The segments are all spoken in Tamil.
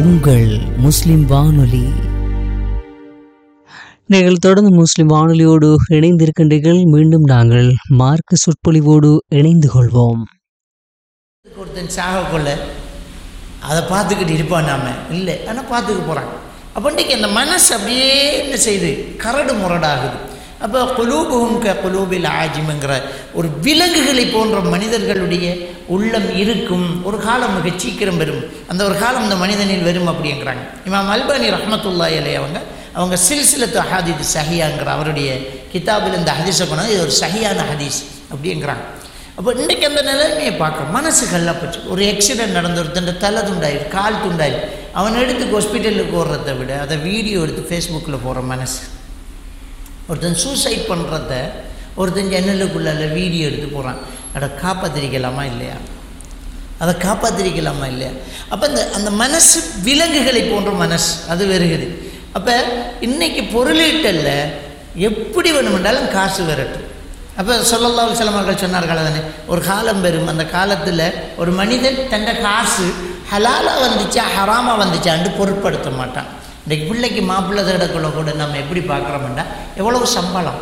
உங்கள் முஸ்லிம் வானொலி. நீங்கள் தொடர்ந்து முஸ்லிம் வானொலியோடு இணைந்திருக்கின்றீர்கள். மீண்டும் நாங்கள் மார்க்க சொற்பொழிவோடு இணைந்து கொள்வோம். ஒருத்தன் சாக கொள்ள அதை பார்த்துக்கிட்டு இருப்பான், நாம இல்லை ஆனால் பார்த்துக்க போகிறாங்க. அப்போ இன்றைக்கி அந்த மனசு அப்படியே என்ன செய்யுது, கரடு முரடாகுது. அப்போ குலூபுஹும் க குலூபில் ஆஜிம்ங்கிற ஒரு விலங்குகளை போன்ற மனிதர்களுடைய உள்ளம் இருக்கும். ஒரு காலம் மிக சீக்கிரம் வரும், அந்த ஒரு காலம் இந்த மனிதனில் வரும் அப்படிங்கிறாங்க. இமாம் அல்பானி ரஹ்மத்துல்லாஹி அலைஹி அவங்க சில்சிலத்து அஹாதீத் சஹியாங்கிற அவருடைய கிதாபில் இந்த ஹதீஸை கொண்டாந்து இது ஒரு சஹியான ஹதீஸ் அப்படிங்கிறாங்க. அப்போ இன்றைக்கி அந்த நிலைமையை பார்க்குறோம். மனசு கல்லாப்பச்சு. ஒரு ஆக்சிடென்ட் நடந்து ஒருத்தன் தலை துண்டாயிரு, கால் துண்டாயிரு, அவன் எடுத்து ஹாஸ்பிட்டலுக்கு ஓடுறத விட அதை வீடியோ எடுத்து ஃபேஸ்புக்கில் போகிற மனசு. ஒருத்தன் சூசைட் பண்ணுறத ஒருத்தன் ஜன்னலுக்குள்ளால வீடியோ எடுத்து போகிறான். அதை காப்பாற்றிருக்கலாமா இல்லையா, அதை காப்பாற்றிருக்கலாமா இல்லையா? அப்போ அந்த மனசு விலங்குகளை போன்ற மனசு அது வருகுது. அப்போ இன்றைக்கி பொருளீட்டல்ல எப்படி வேணுமென்றாலும் காசு வரட்டும். அப்போ ஸல்லல்லாஹு அலைஹி வஸல்லம் அவர்கள் சொன்னார்கள் தானே, ஒரு காலம் வரும், அந்த காலத்தில் ஒரு மனிதன் தன்னை காசு ஹலாலாக வந்துச்சா ஹராமாக வந்துச்சான்னு பொருட்படுத்த மாட்டான். இன்றைக்கு பிள்ளைக்கு மாப்பிள்ளை தேடக்குள்ள கூட நம்ம எப்படி பார்க்குறோம்னா, எவ்வளவு சம்பளம்,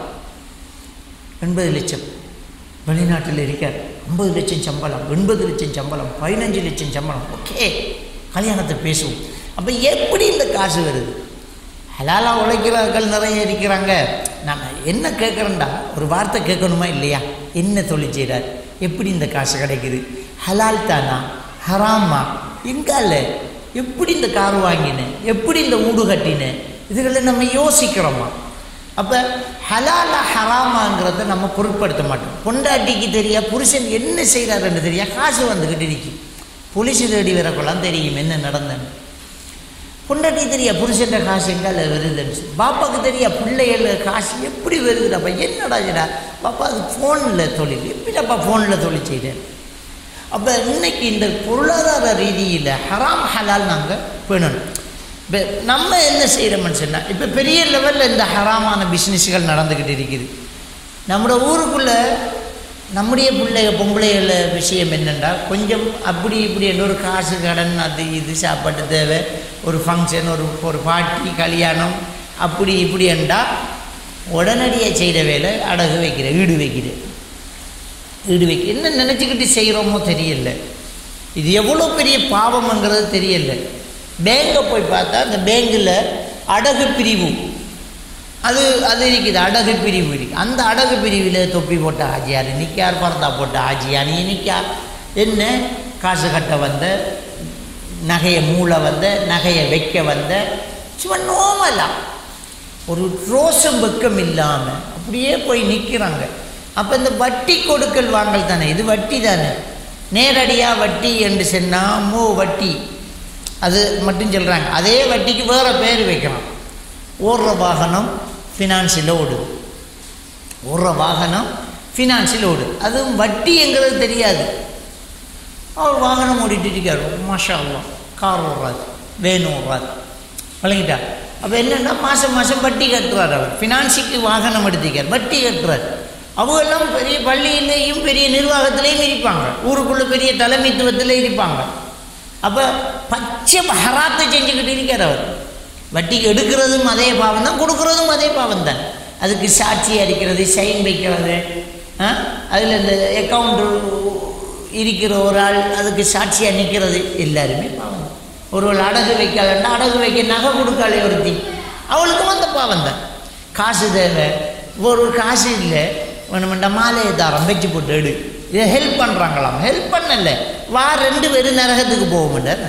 80 லட்சம் வெளிநாட்டில் இருக்கார், 50 லட்சம் சம்பளம், 80 லட்சம் சம்பளம், 15 லட்சம் சம்பளம், ஓகே கல்யாணத்தை பேசுவோம். அப்போ எப்படி இந்த காசு வருது? ஹலாலாக உழைக்கிறார்கள் நிறைய இருக்கிறாங்க. நம்ம என்ன கேட்குறோண்டா, ஒரு வார்த்தை கேட்கணுமா இல்லையா? என்ன தொழில் செய்கிறார், எப்படி இந்த காசு கிடைக்குது, ஹலால் தானா ஹராமா, எங்கால எப்படி இந்த கார் வாங்கினேன், எப்படி இந்த வீடு கட்டினேன், இதுகளை நம்ம யோசிக்கிறோமா? அப்போ ஹலாலா ஹராமாங்கிறத நம்ம பொருட்படுத்த மாட்டோம். பொண்டாட்டிக்கு தெரியா புருஷன் என்ன செய்கிறாருன்னு தெரியா, காசு வந்துக்கிட்டு இருக்கு, போலீஸ் தேடி வரக்கொள்ளாம் தெரியும் என்ன நடந்தேன்னு. பொண்டாட்டி தெரியா புருஷன்ற காசு எங்கால வருதுன்னு, பாப்பாவுக்கு தெரியா பிள்ளைகள் காசு எப்படி வருதுடாப்பா, என்னடாடா பாப்பா அது ஃபோனில் தொழில், எப்படிடாப்பா ஃபோனில் தொழில் செய்கிறேன். அப்போ இன்னைக்கு இந்த பொருளாதார ரீதியில் ஹராம் ஹலால் நாங்கள் பேணணும். இப்போ நம்ம என்ன செய்கிறோம்னு சொன்னால், இப்போ பெரிய லெவலில் இந்த ஹராமான பிஸ்னஸ்கள் நடந்துக்கிட்டு இருக்குது. நம்மளோட ஊருக்குள்ளே நம்முடைய பொம்பளைகள விஷயம் என்னென்னா, கொஞ்சம் அப்படி இப்படி என்ற ஒரு காசு கடன் அது இது சாப்பாட்டு தேவை, ஒரு ஃபங்க்ஷன், ஒரு பார்ட்டி கல்யாணம் அப்படி இப்படி என்றால் உடனடியாக செய்கிற வேலை அடகு வைக்கிற, ஈடு வைக்கிற என்ன நினச்சிக்கிட்டு செய்கிறோமோ தெரியல. இது எவ்வளோ பெரிய பாவம்ங்கிறது தெரியல. பேங்கை போய் பார்த்தா அந்த பேங்கில் அடகு பிரிவு அது இருக்குது, அடகு பிரிவு இருக்குது. அந்த அடகு பிரிவில் தொப்பி போட்ட ஆஜியார் நிற்கார், பரதா போட்ட ஆஜியானி நிற்கார், என்ன காசு கட்ட வந்த, நகையை மூளை வந்த, நகையை வைக்க வந்த, சும்மா நோமலாம் ஒரு ரோசம் வெக்கம் இல்லாமல் அப்படியே போய் நிற்கிறாங்க. அப்போ இந்த வட்டி கொடுக்கல் வாங்கல் தானே, இது வட்டி தானே. நேரடியாக வட்டி என்று சொன்னால் வட்டி அது மட்டும் சொல்கிறாங்க. அதே வட்டிக்கு வேறு பேர் வைக்கிறான். ஓடுற வாகனம் ஃபினான்ஸில் ஓடுது, ஓடுற வாகனம் ஃபினான்ஸில் ஓடுது, அதுவும் வட்டிங்கிறது தெரியாது. அவர் வாகனம் ஓடிட்டு இருக்கார், மாஷா அல்லாஹ், கார் ஓடுறாரு, வேன் ஓடுறாரு, வழங்கிட்டா. அப்போ என்னென்னா மாதம் மாதம் வட்டி கட்டுறார். அவர் ஃபினான்ஸுக்கு வாகனம் எடுத்துக்கார், வட்டி கட்டுறார். அவங்கெல்லாம் பெரிய பள்ளியிலேயும் பெரிய நிர்வாகத்திலையும் இருப்பாங்க, ஊருக்குள்ளே பெரிய தலைமைத்துவத்தில் இருப்பாங்க. அப்போ பச்சை ஹராத்தை செஞ்சுக்கிட்டு இருக்கார் அவர். வட்டிக்கு எடுக்கிறதும் அதே பாவம் தான், கொடுக்குறதும் அதே பாவம் தான். அதுக்கு சாட்சி அடிக்கிறது, சைன் வைக்கிறது, அதில் இந்த அக்கௌண்ட்டு இருக்கிற ஒரு ஆள் அதுக்கு சாட்சியாக நிற்கிறது, எல்லாருமே பாவம். ஒருவள் அடகு வைக்கலன்னா அடகு வைக்க நகை கொடுக்காளே ஒருத்தி, அவளுக்கும் அந்த பாவம் தான். காசு தேவை, ஒரு காசு இல்லை, வேணுமெண்டா மாலையை தாரம் வச்சு போட்டு எடு, இதை ஹெல்ப் பண்ணுறாங்களாம். ஹெல்ப் பண்ணல, வா 2 பேரும் நரகத்துக்கு போக மாட்டார்.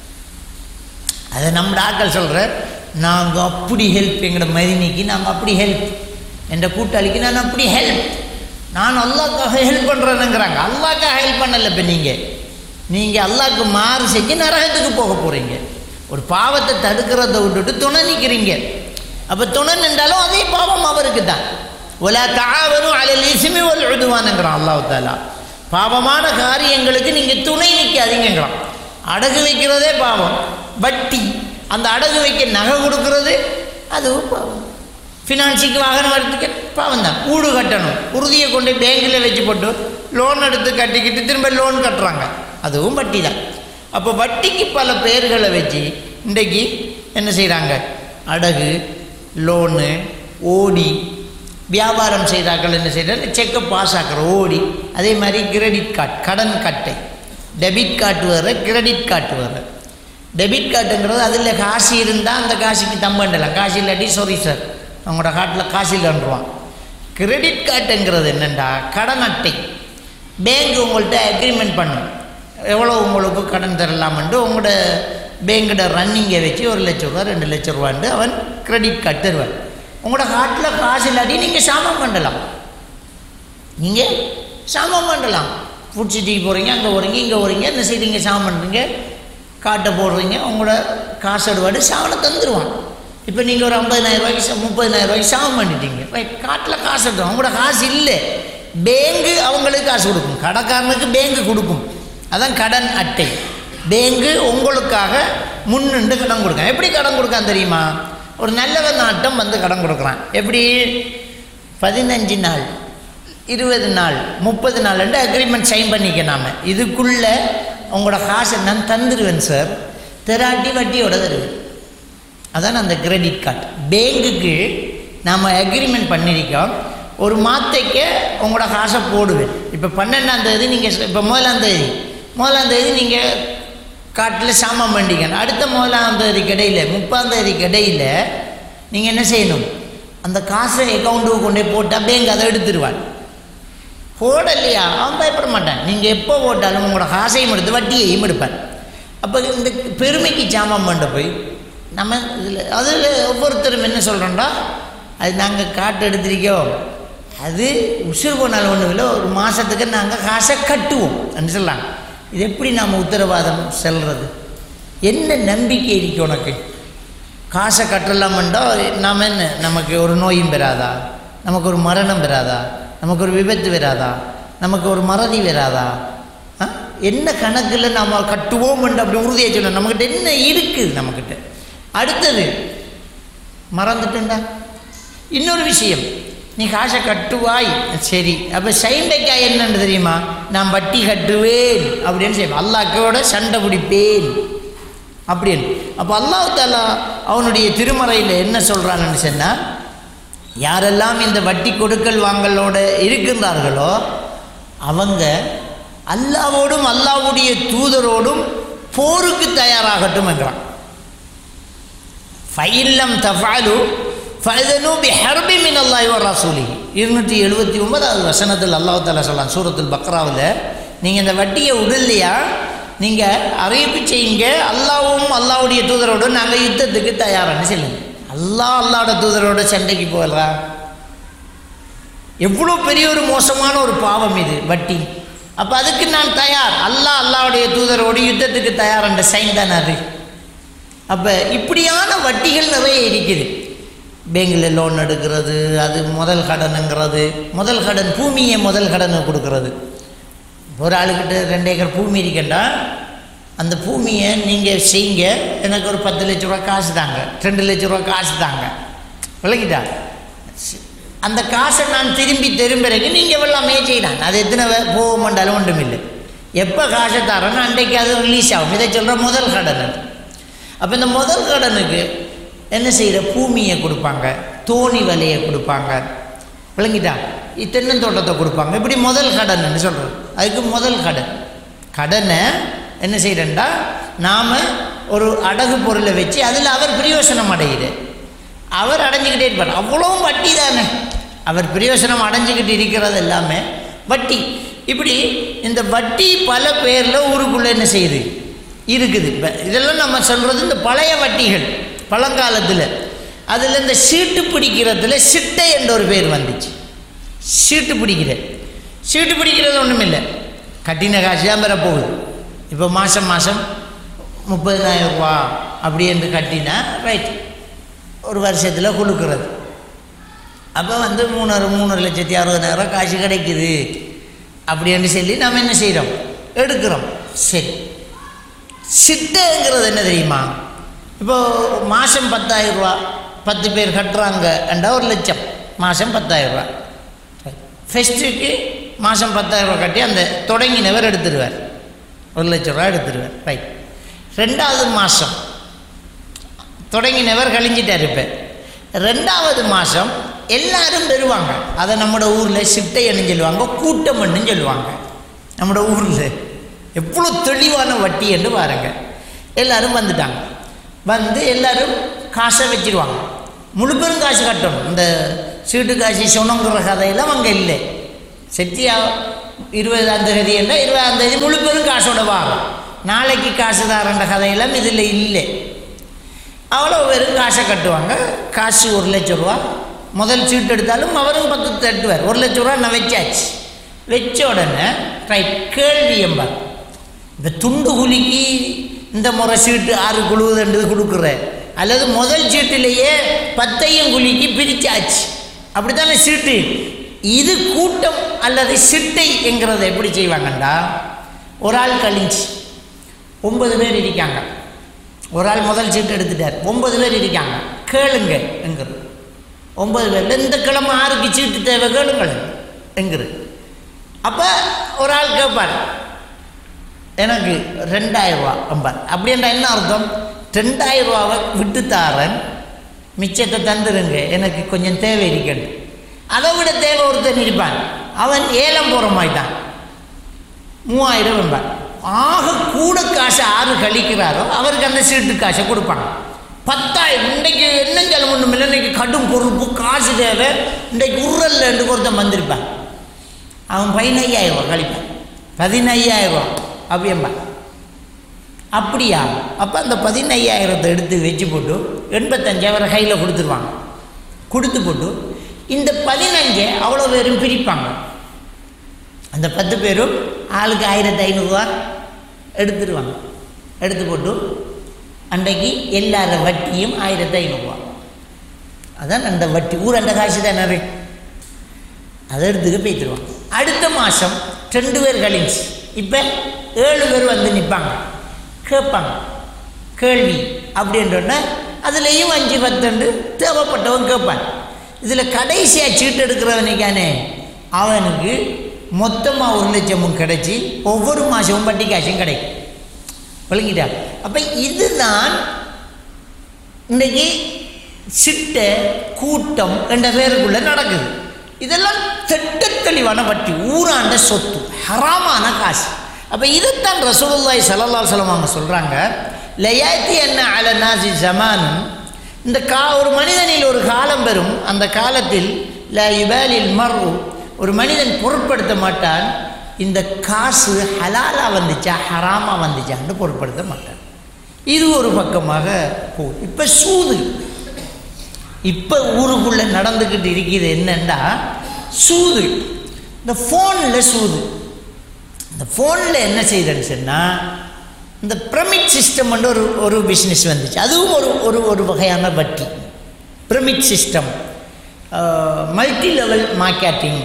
அதை நம்ம ஆட்கள் சொல்கிற, நாங்கள் அப்படி ஹெல்ப், எங்களோட மதினிக்கு நாங்கள் அப்படி ஹெல்ப், என்ற கூட்டாளிக்கு நான் அப்படி ஹெல்ப், நான் அல்லாஹ்க்காக ஹெல்ப் பண்ணுறேனுங்கிறாங்க. அல்லாஹ்க்காக ஹெல்ப் பண்ணலை. இப்போ நீங்கள் அல்லாஹ்க்கு மாறு செஞ்சு நரகத்துக்கு போக போகிறீங்க. ஒரு பாவத்தை தடுக்கிறத விட்டுட்டு துணை நிற்கிறீங்க. அப்போ துணை நின்றாலும் அதே பாவம் அவருக்கு தான். ஒலா தஆவனு அலல் இஸ்மி வல் உதுவான்ங்கிறான் அல்லாஹ் தஆலா. பாவமான காரியங்களுக்கு நீங்கள் துணை நிற்காதீங்கிறான். அடகு வைக்கிறதே பாவம், வட்டி, அந்த அடகு வைக்க நகை கொடுக்கறது அதுவும் பாவம். ஃபினான்ஸுக்கு வாகனம் எடுத்துக்க பாவம் தான். வீடு கட்டணும், உறுதியை கொண்டு பேங்கில் வச்சு போட்டு லோன் எடுத்து கட்டிக்கிட்டு திரும்ப லோன் கட்டுறாங்க, அதுவும் வட்டி தான். அப்போ வட்டிக்கு பல பெயர்களை வச்சு இன்றைக்கு என்ன செய்கிறாங்க, அடகு, லோனு, ஓடி வியாபாரம் செய்கிறார்கள். என்ன செய்கிறாங்க, செக்கை பாஸ் ஆக்கிற ஓடி. அதே மாதிரி கிரெடிட் கார்டு, கடன் கட்டை. டெபிட் கார்டு வேறு, கிரெடிட் கார்டு வேறு. டெபிட் கார்டுங்கிறது அதில் காசு இருந்தால் அந்த காசுக்கு தம்பண்டலாம், காசு இல்லாட்டி சாரி சார் அவங்களோட காட்டில் காசு இல்லைன்றான். கிரெடிட் கார்டுங்கிறது என்னென்னா கடன் அட்டை. பேங்க் உங்கள்கிட்ட அக்ரிமெண்ட் பண்ணும், எவ்வளோ உங்களுக்கு கடன் தரலாம்ன்ட்டு உங்களோட பேங்கோட ரன்னிங்கை வச்சு 1 லட்ச ரூபா 2 லட்ச ரூபான்ட்டு அவன் கிரெடிட் கார்டு தருவான். உங்களோட காட்டில் காசு இல்லாட்டி நீங்கள் சாமான் பண்ணலாம், நீங்கள் சாமான் பண்ணலாம். ஃபுட் சிட்டிக்கு போகிறீங்க, அங்கே போகிறீங்க, இங்கே போகிறீங்க, என்ன செய்றீங்க, சாமான் பண்ணுறீங்க, காட்டை போடுறீங்க, உங்களோட காசு எடுவாடு சாவனை தந்துடுவான். இப்போ நீங்கள் ஒரு 50,000 ரூபாய்க்கு 30,000 ரூபாய்க்கு சாமம் பண்ணிட்டீங்க, ரைட், காட்டில் காசு எடுத்தோம். அவங்களோட காசு இல்லை, பேங்கு அவங்களுக்கு காசு கொடுக்கும், கடைக்காரனுக்கு பேங்கு கொடுக்கும். அதான் கடன் அட்டை. பேங்கு உங்களுக்காக முன்னின்று கடன் கொடுக்கான். எப்படி கடன் கொடுக்கான் தெரியுமா, ஒரு நல்லவன் நாட்டம் வந்து கடன் கொடுக்குறான். எப்படி 15 நாள் 20 நாள் 30 நாள் அக்ரிமெண்ட் சைன் பண்ணிக்க, நாம் இதுக்குள்ளே உங்களோட காசை நான் தந்துடுவேன் சார், தெராட்டி வட்டியோட தருவேன். அதான் அந்த கிரெடிட் கார்டு. பேங்குக்கு நாம் அக்ரிமெண்ட் பண்ணியிருக்கோம், ஒரு மாதத்துக்கு உங்களோட காசை போடுவேன். இப்போ 12ஆம் தேதி நீங்கள், இப்போ 1ஆம் தேதி நீங்கள் காட்டில் சாமான் பண்ணிக்கணும். அடுத்த 1ஆம் தேதிக்கு இடையில் 30ஆம் தேதிக்கு இடையில் நீங்கள் என்ன செய்யணும், அந்த காசை அக்கௌண்ட்டுக்கு கொண்டே போட்டால் பேங்க் அதை எடுத்துருவான். போடலையா அவன் பயப்பட மாட்டான். நீங்கள் எப்போ போட்டாலும் உங்களோட காசையும் எடுத்து வட்டியையும் எடுப்பான். அப்போ இந்த பெருமைக்கு சாமான் பண்ண போய் நம்ம அதில் ஒவ்வொருத்தரும் என்ன சொல்கிறோம்டா, அது நாங்கள் காட்டு எடுத்திருக்கோம், அது உசுறு போனாலும் ஒன்றும் இல்லை, ஒரு மாதத்துக்கு நாங்கள் காசை கட்டுவோம் அப்படின்னு சொல்லலாம். இது எப்படி நாம் உத்தரவாதம் செல்வது? என்ன நம்பிக்கை இருக்கு உனக்கு? காசை கட்டலாமண்டா நாம் என்ன, நமக்கு ஒரு நோயும் பெறாதா, நமக்கு ஒரு மரணம் பெறாதா, நமக்கு ஒரு விபத்து வராதா, நமக்கு ஒரு மறதி வராதா? என்ன கணக்கில் நாம் கட்டுவோம் என்று அப்படி உறுதியாக சொல்லணும். நம்மக்கிட்ட என்ன இருக்குது நம்மக்கிட்ட? அடுத்தது மறந்துட்டேன்டா, இன்னொரு விஷயம், நீ காசை கட்டுவாய், சரி, அப்போ சைண்டைக்காய் என்னன்னு தெரியுமா, நான் வட்டி கட்டுவேன் அப்படின்னு செய்வேன், அல்லாஹ்வோட சண்டை பிடிப்பேன் அப்படின்னு. அப்போ அல்லாஹ் தஆலா அவனுடைய திருமறையில் என்ன சொல்கிறான்னு சொன்னால், யாரெல்லாம் இந்த வட்டி கொடுக்கல் வாங்கலோட இருக்கின்றார்களோ அவங்க அல்லாஹ்வோடும் அல்லாஹ்வுடைய தூதரோடும் போருக்கு தயாராகட்டும் என்றான். ஃபைல்லம் தஃபாலு ஃபஅதனு பிஹர்பி மினல்லாஹி வ ரசூலிஹி. 279வது வசனத்தில் அல்லாஹ் தஆலா சொல்றான் சூரத்துல் பக்ராவில், நீங்கள் இந்த வட்டியை விடலையா, நீங்கள் அறிவிப்பு செய்யுங்க, அல்லாஹ்வும் அல்லாஹ்வுடைய தூதரோடு நாங்கள் யுத்தத்துக்கு தயாரான்னு சொல்லுங்க. அல்லாஹ்வோட தூதரோட சண்டைக்கு போகலாம். எவ்வளோ பெரிய ஒரு மோசமான ஒரு பாவம் இது வட்டி. அப்போ அதுக்கு நான் தயார், அல்லாஹ்வுடைய தூதரோடு யுத்தத்துக்கு தயார் என்ற சைன் தானே அது. அப்போ இப்படியான வட்டிகள் நிறைய இருக்குது. பேங்கில் லோன் எடுக்கிறது, அது முதல் கடனுங்கிறது, முதல் கடன் பூமியை முதல் கடனை கொடுக்கறது. ஒரு ஆளுக்கிட்ட 2 ஏக்கர் பூமி இருக்கண்டா, அந்த பூமியை நீங்கள் செய்யுங்க, எனக்கு ஒரு 10 லட்ச ரூபா காசு தாங்க, 2 லட்ச ரூபா காசு தாங்க, விளக்கிட்டா, அந்த காசை நான் திரும்பி திரும்புறதுக்கு நீங்கள் எல்லாமே செய்யலாம். அது எத்தனை போக மாட்டாலும் ஒன்றும் இல்லை. எப்போ காசை தரேன்னு அன்றைக்கு அது ரிலீஸ் ஆகும். இதை சொல்கிற முதல் கடன் அது. அப்போ இந்த முதல் கடனுக்கு என்ன செய்கிற, பூமியை கொடுப்பாங்க, தோணி வலையை கொடுப்பாங்க, விளங்கிட்டா, தென்னந்தோட்டத்தை கொடுப்பாங்க. இப்படி முதல் கடன்னு சொல்கிறது. அதுக்கு முதல் கடனை என்ன செய்கிறேன்டா, நாம் ஒரு அடகு பொருளை வச்சு அதில் அவர் பிரயோசனம் அடைகிற, அவர் அடைஞ்சிக்கிட்டே இருப்பார். அவ்வளவும் வட்டி தானே, அவர் பிரயோசனம் அடைஞ்சிக்கிட்டு இருக்கிறது எல்லாமே வட்டி. இப்படி இந்த வட்டி பல பேரில் ஊருக்குள்ளே என்ன செய்யுது இருக்குது. இப்போ இதெல்லாம் நம்ம சொல்கிறது இந்த பழைய வட்டிகள் பழங்காலத்தில். அதில் இந்த சீட்டு பிடிக்கிறதுல சிட்டை என்ற ஒரு பேர் வந்துச்சு. சீட்டு பிடிக்கிறது ஒன்றும் இல்லை, கட்டின காசு தான் பெற போகுது. இப்போ மாதம் 30,000 ரூபா அப்படி என்று கட்டினா ரைட், ஒரு வருஷத்தில் கொடுக்குறது. அப்போ 3,60,000 காசு கிடைக்குது அப்படின்னு சொல்லி நம்ம என்ன செய்கிறோம், எடுக்கிறோம். சரி, சிட்டைங்கிறது என்ன தெரியுமா, இப்போது மாதம் 10,000 ரூபா 10 பேர் கட்டுறாங்க என்றால் 1 லட்சம், மாதம் 10,000 ரூபா. ஃபஸ்ட்டுக்கு மாதம் 10,000 ரூபா கட்டி அந்த தொடங்கினவர் எடுத்துடுவார், 1 லட்ச ரூபா எடுத்துடுவார். ரைட், 2வது மாதம் தொடங்கினவர் கழிஞ்சிட்டார். இப்போ 2வது மாதம் எல்லாரும் பெறுவாங்க. அதை நம்மளோட ஊரில் சிட்டைன்னு சொல்லுவாங்க, கூட்டம்னு சொல்லுவாங்க. நம்மளோட ஊரில் எவ்வளோ தெளிவான வட்டி என்று பாருங்க. எல்லாரும் வந்துட்டாங்க. வந்து எல்லாரும் காசை வச்சிருவாங்க. முழு பெரும் காசு கட்டணும். இந்த சீட்டு காசு சொன்னங்கிற கதையெல்லாம் அங்கே இல்லை. செட்டியா 20ஆம் தேதி என்ற 20ஆம் தேதி முழு பெரும் காசோட வாரம். நாளைக்கு காசு தாரன்ற கதையெல்லாம் இதில் இல்லை. அவ்வளோ வெறும் காசை கட்டுவாங்க. காசு 1 லட்ச ரூபா. முதல் சீட்டு எடுத்தாலும் அவரும் 10 தட்டுவார். 1 லட்ச ரூபா நான் வச்சாச்சு. வச்ச உடனே ரைட் கேள்வி எம்பார். இப்போ துண்டு குலுக்கி இந்த முறை சீட்டு 6 குழுவுதுன்றது கொடுக்குற, அல்லது முதல் சீட்டிலேயே 10ஐயும் குலுக்கி பிரிச்சாச்சு, அப்படித்தானே சீட்டு. இது கூட்டம் அல்லது சிட்டை என்கிறத எப்படி செய்வாங்கண்டா, ஒரு ஆள் கழிஞ்சு 9 பேர் இருக்காங்க. ஒரு ஆள் முதல் சீட்டு எடுத்துட்டார். 9 பேர் இருக்காங்க. கேளுங்க என்கிறது. 9 பேரில் இந்த கிழமை 6க்கு சீட்டு தேவை கேளுங்கள் என்கிறது. அப்போ ஒரு ஆள் கேட்பார், எனக்கு 2000 ரூபா அம்பார். அப்படின்றா என்ன அர்த்தம்? 2000 ரூபாவை விட்டு தாரன், மிச்சத்தை தந்துருங்க, எனக்கு கொஞ்சம் தேவை இருக்கண்டு. அதை விட தேவை ஒருத்தன் இருப்பான், அவன் ஏலம் போகிற மாதிரி தான் 3000 என்பார். ஆக கூட காசை 6 கழிக்கிறாரோ அவருக்கு அந்த சீட்டு காசை கொடுப்பாங்க. 10,000. இன்றைக்கு என்ன சொல்ல ஒன்றும் இல்லை, இன்றைக்கி கடும் பொறுப்பு காசு தேவை, இன்றைக்கு உருள் என்று ஒருத்தன் வந்திருப்பான். அவன் 15,000 ரூபா கழிப்பான். 15,000 ரூபா அப்படியம்பா. அப்படியா? அப்போ அந்த 15,000 எடுத்து வச்சு போட்டு 85 அவரை கையில் கொடுத்துருவாங்க. கொடுத்து போட்டு இந்த 15 அவ்வளோ பேரும் பிரிப்பாங்க. அந்த 10 பேரும் ஆளுக்கு 1500 ரூபா எடுத்துருவாங்க. எடுத்து போட்டு அன்றைக்கு எல்லார வட்டியும் 1500 ரூபா. அதான் அந்த வட்டி ஊரண்ட காசு தான் நிறைய. அதை எடுத்துக்க போய்த்துருவாங்க. அடுத்த மாதம் 2 பேர் கழிஞ்சு இப்போ 7 பேர் வந்து நிற்பாங்க, கேட்பாங்க கேள்வி. அப்படின்றோன்னா அதுலேயும் 5-10 தேவைப்பட்டவன் கேட்பான். இதில் கடைசியாக சீட்டு எடுக்கிறவனுக்கானே அவனுக்கு மொத்தமாக 1 லட்சமும் கிடைச்சி ஒவ்வொரு மாதமும் வட்டி காசும் கிடைக்கும். விளங்கிட்டாங்க? அப்போ இதுதான் இன்றைக்கி சிட்டை கூட்டம் என்ற பேருக்குள்ளே நடக்குது. இதெல்லாம் திட்ட தெளிவான வட்டி, ஊராண்ட சொத்து, ஹராமான காசு. அப்போ இதைத்தான் ரசூலுல்லாஹி ஸல்லல்லாஹு அலைஹி வஸல்லம் அவங்க சொல்கிறாங்க, லயாத்தி என்ன அல நாசி ஜமான், இந்த ஒரு மனிதனில் ஒரு காலம் பெறும், அந்த காலத்தில் ல யுபாலில் மர்உ, ஒரு மனிதன் பொருட்படுத்த மாட்டான் இந்த காசு ஹலாலா வந்துச்சா ஹராமா வந்துச்சான்னு பொருட்படுத்த மாட்டான். இது ஒரு பக்கமாக போகுது. இப்போ சூது இப்போ ஊருக்குள்ளே நடந்துக்கிட்டு இருக்குது. என்னென்னா சூது. இந்த ஃபோனில் சூது. இந்த ஃபோனில் என்ன செய்யுதுன்னு சொன்னால், இந்த பிரமிட் சிஸ்டம் ஒரு பிஸ்னஸ் வந்துச்சு. அதுவும் ஒரு வகையான வட்டி. Pyramid system, multi level marketing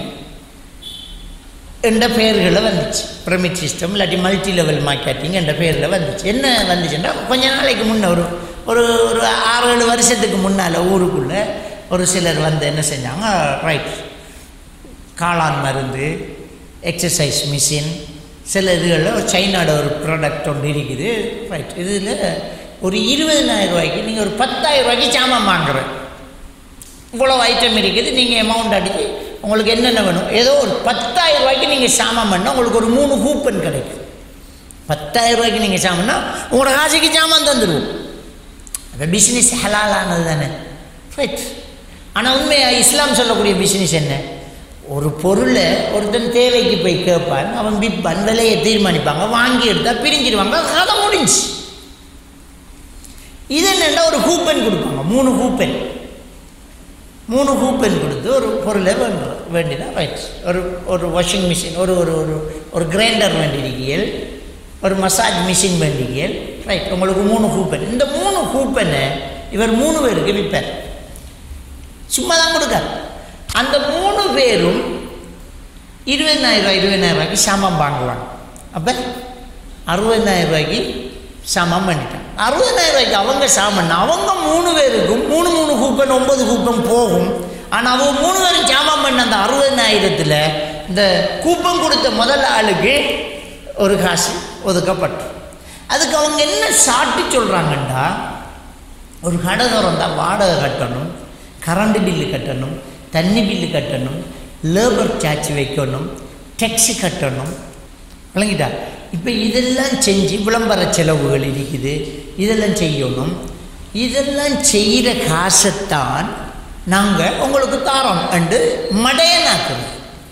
என்ற பெயர்களில் வந்துச்சு. பிரமிட் சிஸ்டம் இல்லாட்டி மல்டி லெவல் மார்க்கெட்டிங் என்ற பெயரில் வந்துச்சு. என்ன வந்துச்சுன்னா, கொஞ்ச நாளைக்கு முன்னே ஒரு 6-7 வருஷத்துக்கு முன்னால் ஊருக்குள்ளே ஒரு சிலர் வந்து என்ன செஞ்சாங்க, ரைட் காளான் மருந்து, எக்ஸசைஸ் மிஷின், சில இதுகளில் ஒரு சைனாவோட ஒரு ப்ராடக்ட் ஒன்று இருக்குது. ரைட் இதில் ஒரு 20,000 ரூபாய்க்கு நீங்கள் ஒரு 10,000 ரூபாய்க்கு சாமான் வாங்குற இவ்வளோ ஐட்டம் இருக்குது. நீங்கள் அமௌண்ட் அடித்து உங்களுக்கு என்னென்ன வேணும், ஏதோ ஒரு 10,000 ரூபாய்க்கு நீங்கள் சாமான் பண்ணால் உங்களுக்கு ஒரு 3 கூப்பன் கிடைக்கும். 10,000 ரூபாய்க்கு நீங்கள் சாமான்னா உங்களோட காசுக்கு சாமான் தந்துடுவோம். அப்போ பிஸ்னஸ் ஹலாலானது தானே. ரைட். ஆனால் உண்மையாக இஸ்லாம் சொல்லக்கூடிய பிஸ்னஸ் என்ன, ஒரு பொருளை ஒருத்தன் தேவைக்கு போய் கேட்பான், அவன் விற்பான், விலையை தீர்மானிப்பாங்க, வாங்கி எடுத்தால் பிரிஞ்சிடுவாங்க, கதை முடிஞ்சு. இது என்னென்னா ஒரு கூப்பன் கொடுப்பாங்க, 3 கூப்பன் கொடுத்து ஒரு பொருளை வேண்டினா ரைட். ஒரு வாஷிங் மிஷின், ஒரு கிரைண்டர் வேண்டியிருக்கீர்கள், ஒரு மசாஜ் மிஷின் வேண்டியிருக்கீர்கள், ரைட் உங்களுக்கு 3 கூப்பன். இந்த 3 கூப்பனை இவர் 3 பேருக்கு விற்பார், சும்மா தான் கொடுக்கார். அந்த 3 பேரும் 20,000 ரூபாய்க்கு சாமான் வாங்குவாங்க. அப்போ 60,000 ரூபாய்க்கு சாமான் பண்ணிட்டாங்க. 60,000 ரூபாய்க்கு அவங்க சாமான், அவங்க 3 பேருக்கும் 3 கூப்பன் 9 கூப்பன் போகும். ஆனால் அவங்க 3 பேரும் சாமான் பண்ண அந்த 60,000த்தில் இந்த கூப்பன் கொடுத்த முதல் ஆளுக்கு ஒரு காசு ஒதுக்கப்பட்டு. அதுக்கு அவங்க என்ன சாட்டி சொல்கிறாங்கண்டா, ஒரு கடை திறந்தால் வாடகை கட்டணும், கரண்ட் பில்லு கட்டணும், தண்ணி பில்லு கட்டணும், லேபர் சார்ஜ் வைக்கணும், டேக்ஸு கட்டணும். விளங்கிட்டா? இப்போ இதெல்லாம் செஞ்சு விளம்பர செலவுகள் இருக்குது, இதெல்லாம் செய்யணும். இதெல்லாம் செய்கிற காசைத்தான் நாங்கள் உங்களுக்கு தாரோம் என்று மடையனாக்குறோம்.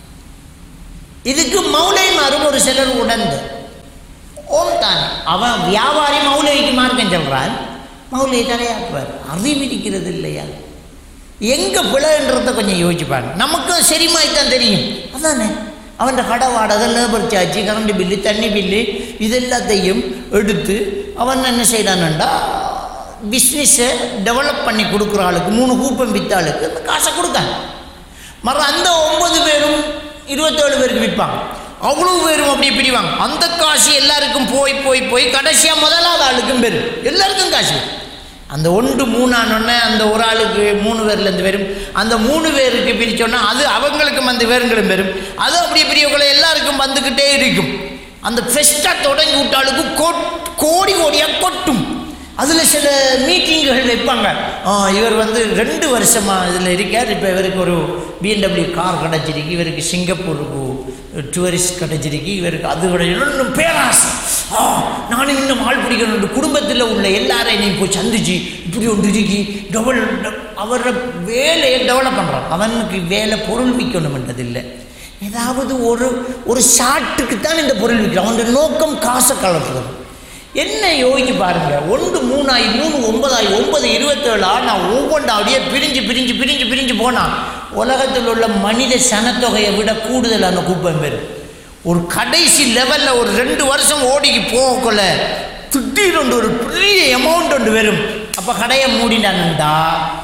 இதுக்கு மௌலைமாரும் ஒரு சிலர் உடந்து ஓம் தான். அவன் வியாபாரி மௌலைக்கு மார்க்கம் சொல்கிறான், மௌலை தலையாக்குவார். அறிவிக்கிறது இல்லையா? எங்கே பிழைன்றதை கொஞ்சம் யோசிப்பாங்க. நமக்கும் சரிமாய்த்தான் தெரியும். அதானே அவன் கடை வாடகை, லேபர் சார்ஜ், கரண்ட் பில்லு, தண்ணி பில்லு இதெல்லாத்தையும் எடுத்து அவன் என்ன செய்கிறான்டா, பிஸ்னஸை டெவலப் பண்ணி கொடுக்குற ஆளுக்கு 3 கூப்பம் விற்ற ஆளுக்கு அந்த காசை கொடுத்தாங்க. அந்த 9 பேரும் 27 பேருக்கு விற்பாங்க. அவ்வளோ பேரும் அப்படி பிடிவாங்க. அந்த காசு எல்லாருக்கும் போய் போய் போய் கடைசியாக முதலாவது ஆளுக்கும் பெரும், எல்லாருக்கும் காசு. அந்த 1 3 ஆனோடனே அந்த ஒரு ஆளுக்கு 3 பேர்லேருந்து வரும். அந்த 3 பேருக்கு பிரித்தோன்னா அது அவங்களுக்கும் அந்த பேருங்களும் பெரும். அது அப்படி பெரியவங்களை எல்லாருக்கும் வந்துக்கிட்டே இருக்கும். அந்த ஃபெஸ்ட்டாக தொடங்கி விட்டாளுக்கு கோடி கோடியாக கொட்டும். அதில் சில மீட்டிங்குகள் வைப்பாங்க. இவர் 2 வருஷமாக இதில் இருக்கார். இப்போ இவருக்கு ஒரு BMW கார் கிடச்சிருக்கு, இவருக்கு சிங்கப்பூருக்கு டூரிஸ்ட் கிடச்சிருக்கு, இவருக்கு அது கிடைக்கணும் பேராசை. நானும் இன்னும் ஆள் பிடிக்கணும். குடும்பத்தில் உள்ள எல்லாரையும் நீ போய் சந்திச்சு இப்படி ஒன்று இருக்கி அவரோட வேலையை டெவலப் பண்ணுறான். அவனுக்கு வேலை பொருள் விற்கணும்ன்றதில்லை, ஏதாவது ஒரு ஷாட்டுக்கு தான் இந்த பொருள் விற்கிறான். அவனோட நோக்கம் காசை கலப்புறது. என்ன யோசிச்சு பாருங்க. 1 3 ஆகி 3 9 ஆகி 9 27 நான் ஒவ்வொன்றா அப்படியே பிரிஞ்சு பிரிஞ்சு பிரிஞ்சு பிரிஞ்சு போனான். உலகத்தில் உள்ள மனித சனத்தொகையை விட கூடுதலான கூப்பம் பேர். ஒரு கடைசி லெவலில் ஒரு 2 வருஷம் ஓடிக்கு போகக்குள்ள திடீர்னு ஒரு பெரிய அமௌண்ட் ஒன்று வரும். அப்போ கடையை மூடினான்டா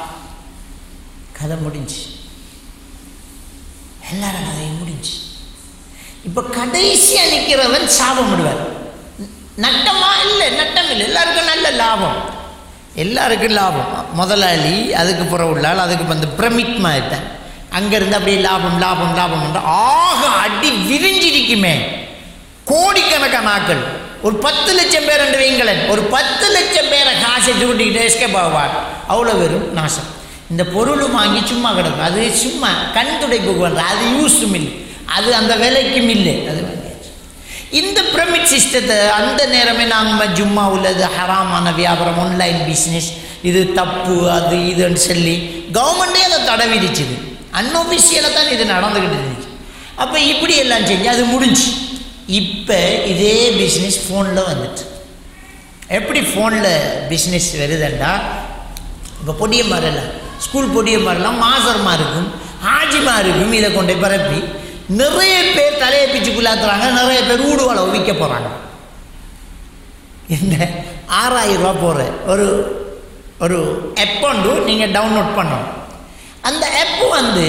கதை முடிஞ்சு, எல்லாரும் கதையும் முடிஞ்சு. இப்போ கடைசியாக நிற்கிறவன் சாபம் விடுவார். நட்டமா இல்லை, நட்டம் இல்லை, எல்லாருக்கும் நல்ல லாபம், எல்லாருக்கும் லாபம். முதலாளி அதுக்கு புற உள்ளால் அதுக்கு பிரமிட் மாதிரிட்டேன். அங்கேருந்து அப்படியே லாபம் லாபம் லாபம் ஆக அடி விரிஞ்சிருக்குமே. கோடிக்கணக்கான ஆக்கள், ஒரு 10 லட்சம் பேர் என்று வைங்களேன், ஒரு 10 லட்சம் பேரை காசை சுருட்டிக்கிட்டு எஸ்கேப் ஆவார். அவ்வளோ வெறும் நாசம். இந்த பொருளும் வாங்கி சும்மா கிடக்கும். அது சும்மா கண் துடைப்புக்கு வர்ற, அது யூஸும் இல்லை, அது அந்த விலைக்கும் இல்லை. அது இந்த பிரமிட் சிஸ்டத்தை அந்த நேரமே நாங்கள் ஜும்மா உள்ளது ஹராமான வியாபாரம், ஆன்லைன் பிஸ்னஸ், இது தப்பு, அது இதுன்னு சொல்லி கவர்மெண்ட்டே அதை தடை விதிச்சுது. அன்ஒஃபிஷியலாக தான் இது நடந்துக்கிட்டு இருந்துச்சு. அப்போ இப்படி எல்லாம் செஞ்சு அது முடிஞ்சு. இப்போ இதே பிஸ்னஸ் ஃபோனில் வந்துட்டு. எப்படி ஃபோனில் பிஸ்னஸ் வருதுண்டா, இப்போ பொடிய மாதிரிலாம் ஸ்கூல் பொடிய மாதிரிலாம் மாசரமாக இருக்கும், ஆஜிமா இருக்கும். இதை கொண்டு பரப்பி நிறைய பேர் தலையை பிச்சு குள்ளாத்துறாங்க, நிறைய பேர் ஊடு வள விற்க போகிறாங்க. என்ன 6000 ரூபா போகிற ஒரு ஆப் ஒன்று நீங்கள் டவுன்லோட் பண்ணணும். அந்த ஆப்பு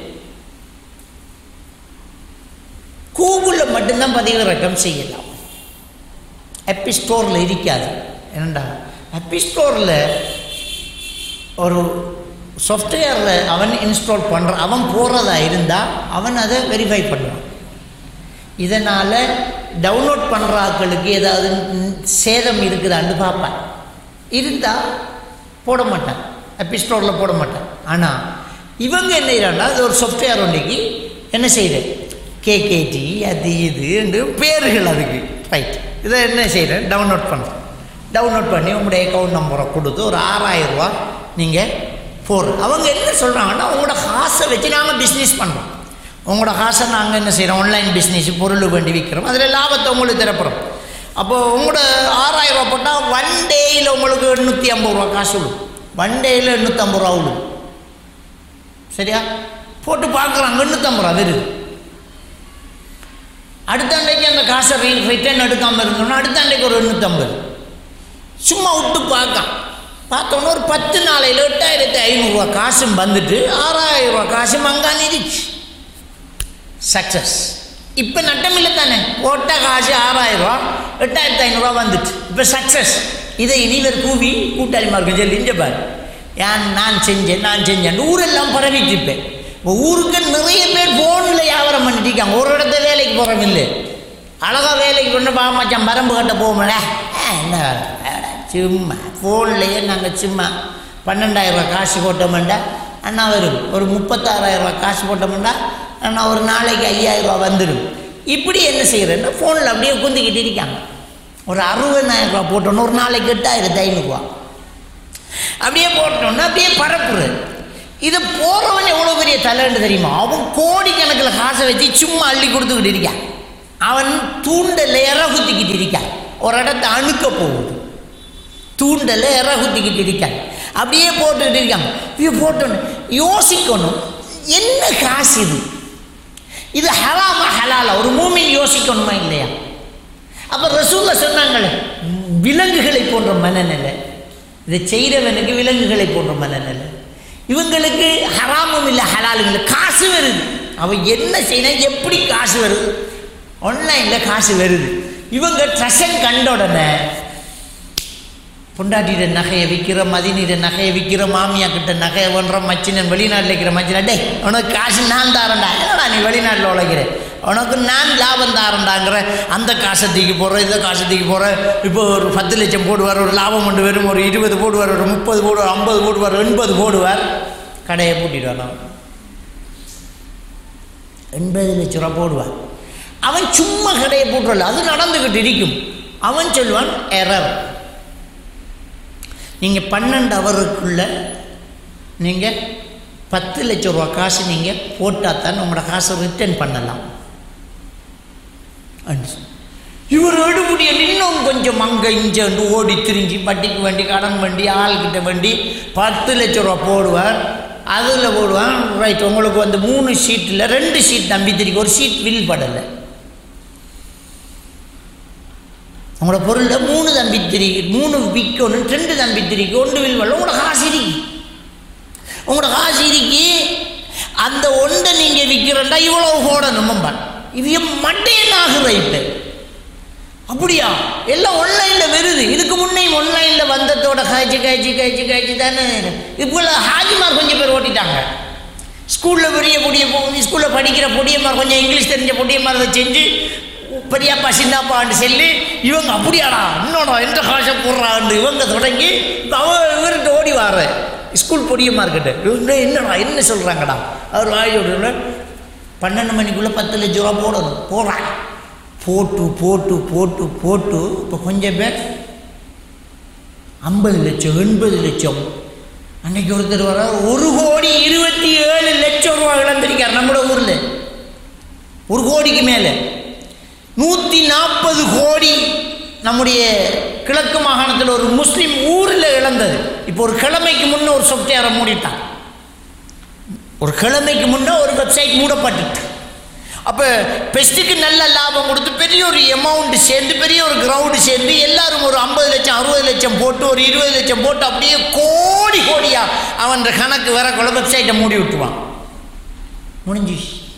கூகுளில் மட்டும்தான் பதிவிறக்கம் செய்யலாம். ஆப் ஸ்டோரில் இருக்காது. என்னண்டா ஆப் ஸ்டோரில் ஒரு சாஃப்ட்வேரில் அவன் இன்ஸ்டால் பண்ணுறான், அவன் போடுறதா இருந்தால் அவன் அதை வெரிஃபை பண்ணுவான். இதனால் டவுன்லோட் பண்ணுற ஆட்களுக்கு ஏதாவது சேதம் இருக்குதான்னு பார்ப்பான். இருந்தால் போட மாட்டான், ஆப் ஸ்டோரில் போட மாட்டான். ஆனால் இவங்க என்ன செய்கிறாங்கன்னா, அது ஒரு சாஃப்ட்வேர் ஒன்றைக்கு என்ன செய்கிறேன், KKT அது இது என்று பேர்கள் அதுக்கு ரைட். இதை என்ன செய்கிறேன், டவுன்லோட் பண்ணுறேன். டவுன்லோட் பண்ணி உங்களுடைய அக்கௌண்ட் நம்பரை கொடுத்து ஒரு 6000 ரூபா நீங்கள் போடுறோம். அவங்க என்ன சொல்கிறாங்கன்னா, உங்களோட காசை வச்சு நாங்கள் பிஸ்னஸ் பண்ணுறோம், உங்களோட காசை நாங்கள் என்ன செய்கிறோம், ஆன்லைன் பிஸ்னஸ் பொருள் வேண்டி விற்கிறோம், அதில் லாபத்தை உங்களுக்கு திறப்புறோம். அப்போது உங்களோட 6000 ரூபா போட்டால் 1 டேயில் உங்களுக்கு 850 ரூபா காசு விடும். 1 டேயில் 850 ரூபா விடும். சரியா? போட்டு பார்க்குறாங்க 850 ரூபா வருது. அடுத்த அன்றைக்கு அந்த காசை ரிட்டர்ன் எடுக்காமல் இருந்தோம்னா அடுத்த அன்றைக்கு ஒரு 850 சும்மா விட்டு பார்த்தோன்னா ஒரு 10 நாளையில் 8500 ரூபா காசும் வந்துட்டு 6000 ரூபா காசும் அங்கானிருச்சு. சக்ஸஸ். இப்போ நட்டம் இல்லை தானே, போட்ட காசு 6000 ரூபா 8500 ரூபா வந்துட்டு இப்போ சக்ஸஸ். இதை இனிவர் கூவி கூட்டாளிமார்க்கு சொல்லி இங்கே பாரு, ஏன் நான் செஞ்சேன் ஊரெல்லாம் பரவிட்டு இருப்பேன். இப்போ ஊருக்கு நிறைய பேர் ஃபோனில் வியாபாரம் பண்ணிட்டு இருக்காங்க. ஒரு இடத்த வேலைக்கு போகிறோம் இல்லை, அழகாக வேலைக்கு கொண்டு மச்சான் பரம்பு கட்ட போகல, என்ன வேலை சும்மா ஃபோன்லேயே நாங்கள் சும்மா 12,000 ரூபா காசு போட்டோம்டா அண்ணா வரும். ஒரு 36,000 ரூபா காசு போட்டோம்டா அண்ணா ஒரு நாளைக்கு 5,000 ரூபா வந்துடும். இப்படி என்ன செய்கிறேன்னா ஃபோனில் அப்படியே குந்திக்கிட்டு இருக்காங்க. ஒரு 60,000 ரூபா போட்டோன்னா ஒரு நாளைக்கு 8,500 ரூபா அப்படியே போட்டோன்னா அப்படியே பரப்புறது. இதை போகிறவன் எவ்வளோ பெரிய தலைன்னு தெரியுமா? அவன் கோடிக்கணக்கில் காசை வச்சு சும்மா அள்ளி கொடுத்துக்கிட்டு இருக்கான். அவன் தூண்டலை குத்திக்கிட்டு இருக்கான். ஒரு இடத்த அணுக்க போகுது, தூண்டலை குத்திக்கிட்டு இருக்கான். அப்படியே போட்டுக்கிட்டு இருக்காங்க. இது போட்டோன்னு யோசிக்கணும், என்ன காசு இது? இது ஹராமா ஹலாலா? ஒரு மூமின் யோசிக்கணுமா இல்லையா? அப்போ ரசூலுல்லாஹ் சொன்னாங்களே, விலங்குகளை போன்ற மனநிலை. இதை செய்கிறவனுக்கு விலங்குகளை போன்ற மனநிலை. இவங்களுக்கு ஹராமும் இல்லை ஹலாலும் இல்லை, காசு வருது. அவன் என்ன செய்யணும், எப்படி காசு வருது? ஆன்லைனில் காசு வருது. இவங்க ட்ரெஷன் கண்ட உடனே பொண்டாட்டிகிட்ட நகையை விற்கிற, மதினிட நகையை விற்கிற, மாமியா கிட்ட நகையை ஒன்ற, மச்சினன் வெளிநாட்டில் இருக்கிற மச்சினன், டே உனக்கு காசு நான் தாரண்டா, என்னடா நீ வெளிநாட்டில் உழைக்கிறேன், உனக்கு நான் லாபம் தாரண்டாங்கிற, அந்த காசை தூக்கி போடுறேன், இந்த காசை தூக்கி போடுறேன். இப்போ ஒரு 10 லட்சம் போடுவார், ஒரு லாபம் கொண்டு வரும், ஒரு 20 போடுவார், ஒரு 30 போடுவார், 50 போடுவார், 80 போடுவார். கடையை பூட்டிடுவான். அவன் 80 லட்ச ரூபா போடுவான். அவன் சும்மா கடையை போட்டுறல, அது நடந்துக்கிட்டு இருக்கும். அவன் சொல்லுவான் எரர். நீங்கள் 12 ஹவருக்குள்ள நீங்கள் 10 லட்ச ரூபா காசு நீங்கள் போட்டால் தான் உங்களோட காசை ரிட்டர்ன் பண்ணலாம். இவர் எடுபடிய இன்னும் கொஞ்சம் அங்கே இங்கே ஓடி திரிஞ்சு வட்டிக்கு வண்டி, கடன் வண்டி, ஆள்கிட்ட வண்டி 10 லட்ச ரூபா போடுவார். அதில் போடுவான். ரைட், உங்களுக்கு வந்து 3 ஷீட்டில் 2 ஷீட் நம்பி திரிக்க, ஒரு ஷீட் வில் படலை. உங்களோட பொருளில் 3 தம்பி திரிக்கு, 3 விற்கணும், 2 தம்பி திரிக்கு, 1 வில் படல. உங்களோட காசு இருக்கு, உங்களோட காசு இருக்கு. அந்த ஒன்றை நீங்கள் விற்கிறண்டா இவ்வளோ போடணும். இது மட்டையன் ஆகுற இப்போ அப்படியா? எல்லாம் ஆன்லைனில் வருது. இதுக்கு முன்னையும் ஆன்லைனில் வந்ததோட காய்ச்சி தானே இப்போ ஹாஜிமார் கொஞ்சம் பேர் ஓட்டிட்டாங்க. ஸ்கூலில் பெரிய பொடியை ஸ்கூலில் படிக்கிற பொடியம்மார், கொஞ்சம் இங்கிலீஷ் தெரிஞ்ச பொடியம்மார் அதை செஞ்சு பெரியப்பா சின்னப்பான்னு சொல்லி இவங்க அப்படியாடா இன்னோடா எந்த காசை போடுறான்னு இவங்க தொடங்கி இவர்கிட்ட ஓடி வார ஸ்கூல் பொடியம்மார்கிட்ட இவங்க என்னடா என்ன சொல்கிறாங்கடா. அவர் வாயோட 12 மணிக்குள்ளே 10 லட்ச ரூபா போடணும். போடுறாங்க. போட்டு போட்டு போட்டு போட்டு இப்போ கொஞ்சம் பேர் 50 லட்சம் 80 லட்சம். அன்னைக்கு ஒருத்தர் வர 1,27,00,000 ரூபா இழந்திருக்கார் நம்மளோட ஊரில். 1 கோடிக்கு மேலே 140 கோடி நம்முடைய கிழக்கு மாகாணத்தில் ஒரு முஸ்லீம் ஊரில் இழந்தது. இப்போ ஒரு கிழமைக்கு முன்னே ஒரு சாஃப்ட்வேரை மூடிட்டான். ஒரு கிழமைக்கு முன்னே ஒரு வெப்சைட் மூடப்பட்டுட்டு, அப்போ பெஸ்ட்டுக்கு நல்ல லாபம் கொடுத்து பெரிய ஒரு அமௌண்ட் சேர்ந்து, பெரிய ஒரு கிரவுண்டு சேர்ந்து எல்லாரும் ஒரு 50 லட்சம் 60 லட்சம் போட்டு, ஒரு 20 லட்சம் போட்டு அப்படியே கோடி கோடியாக அவன் கணக்கு வரக்குள்ள வெப்சைட்டை மூடி விட்டுவான். முடிஞ்சு.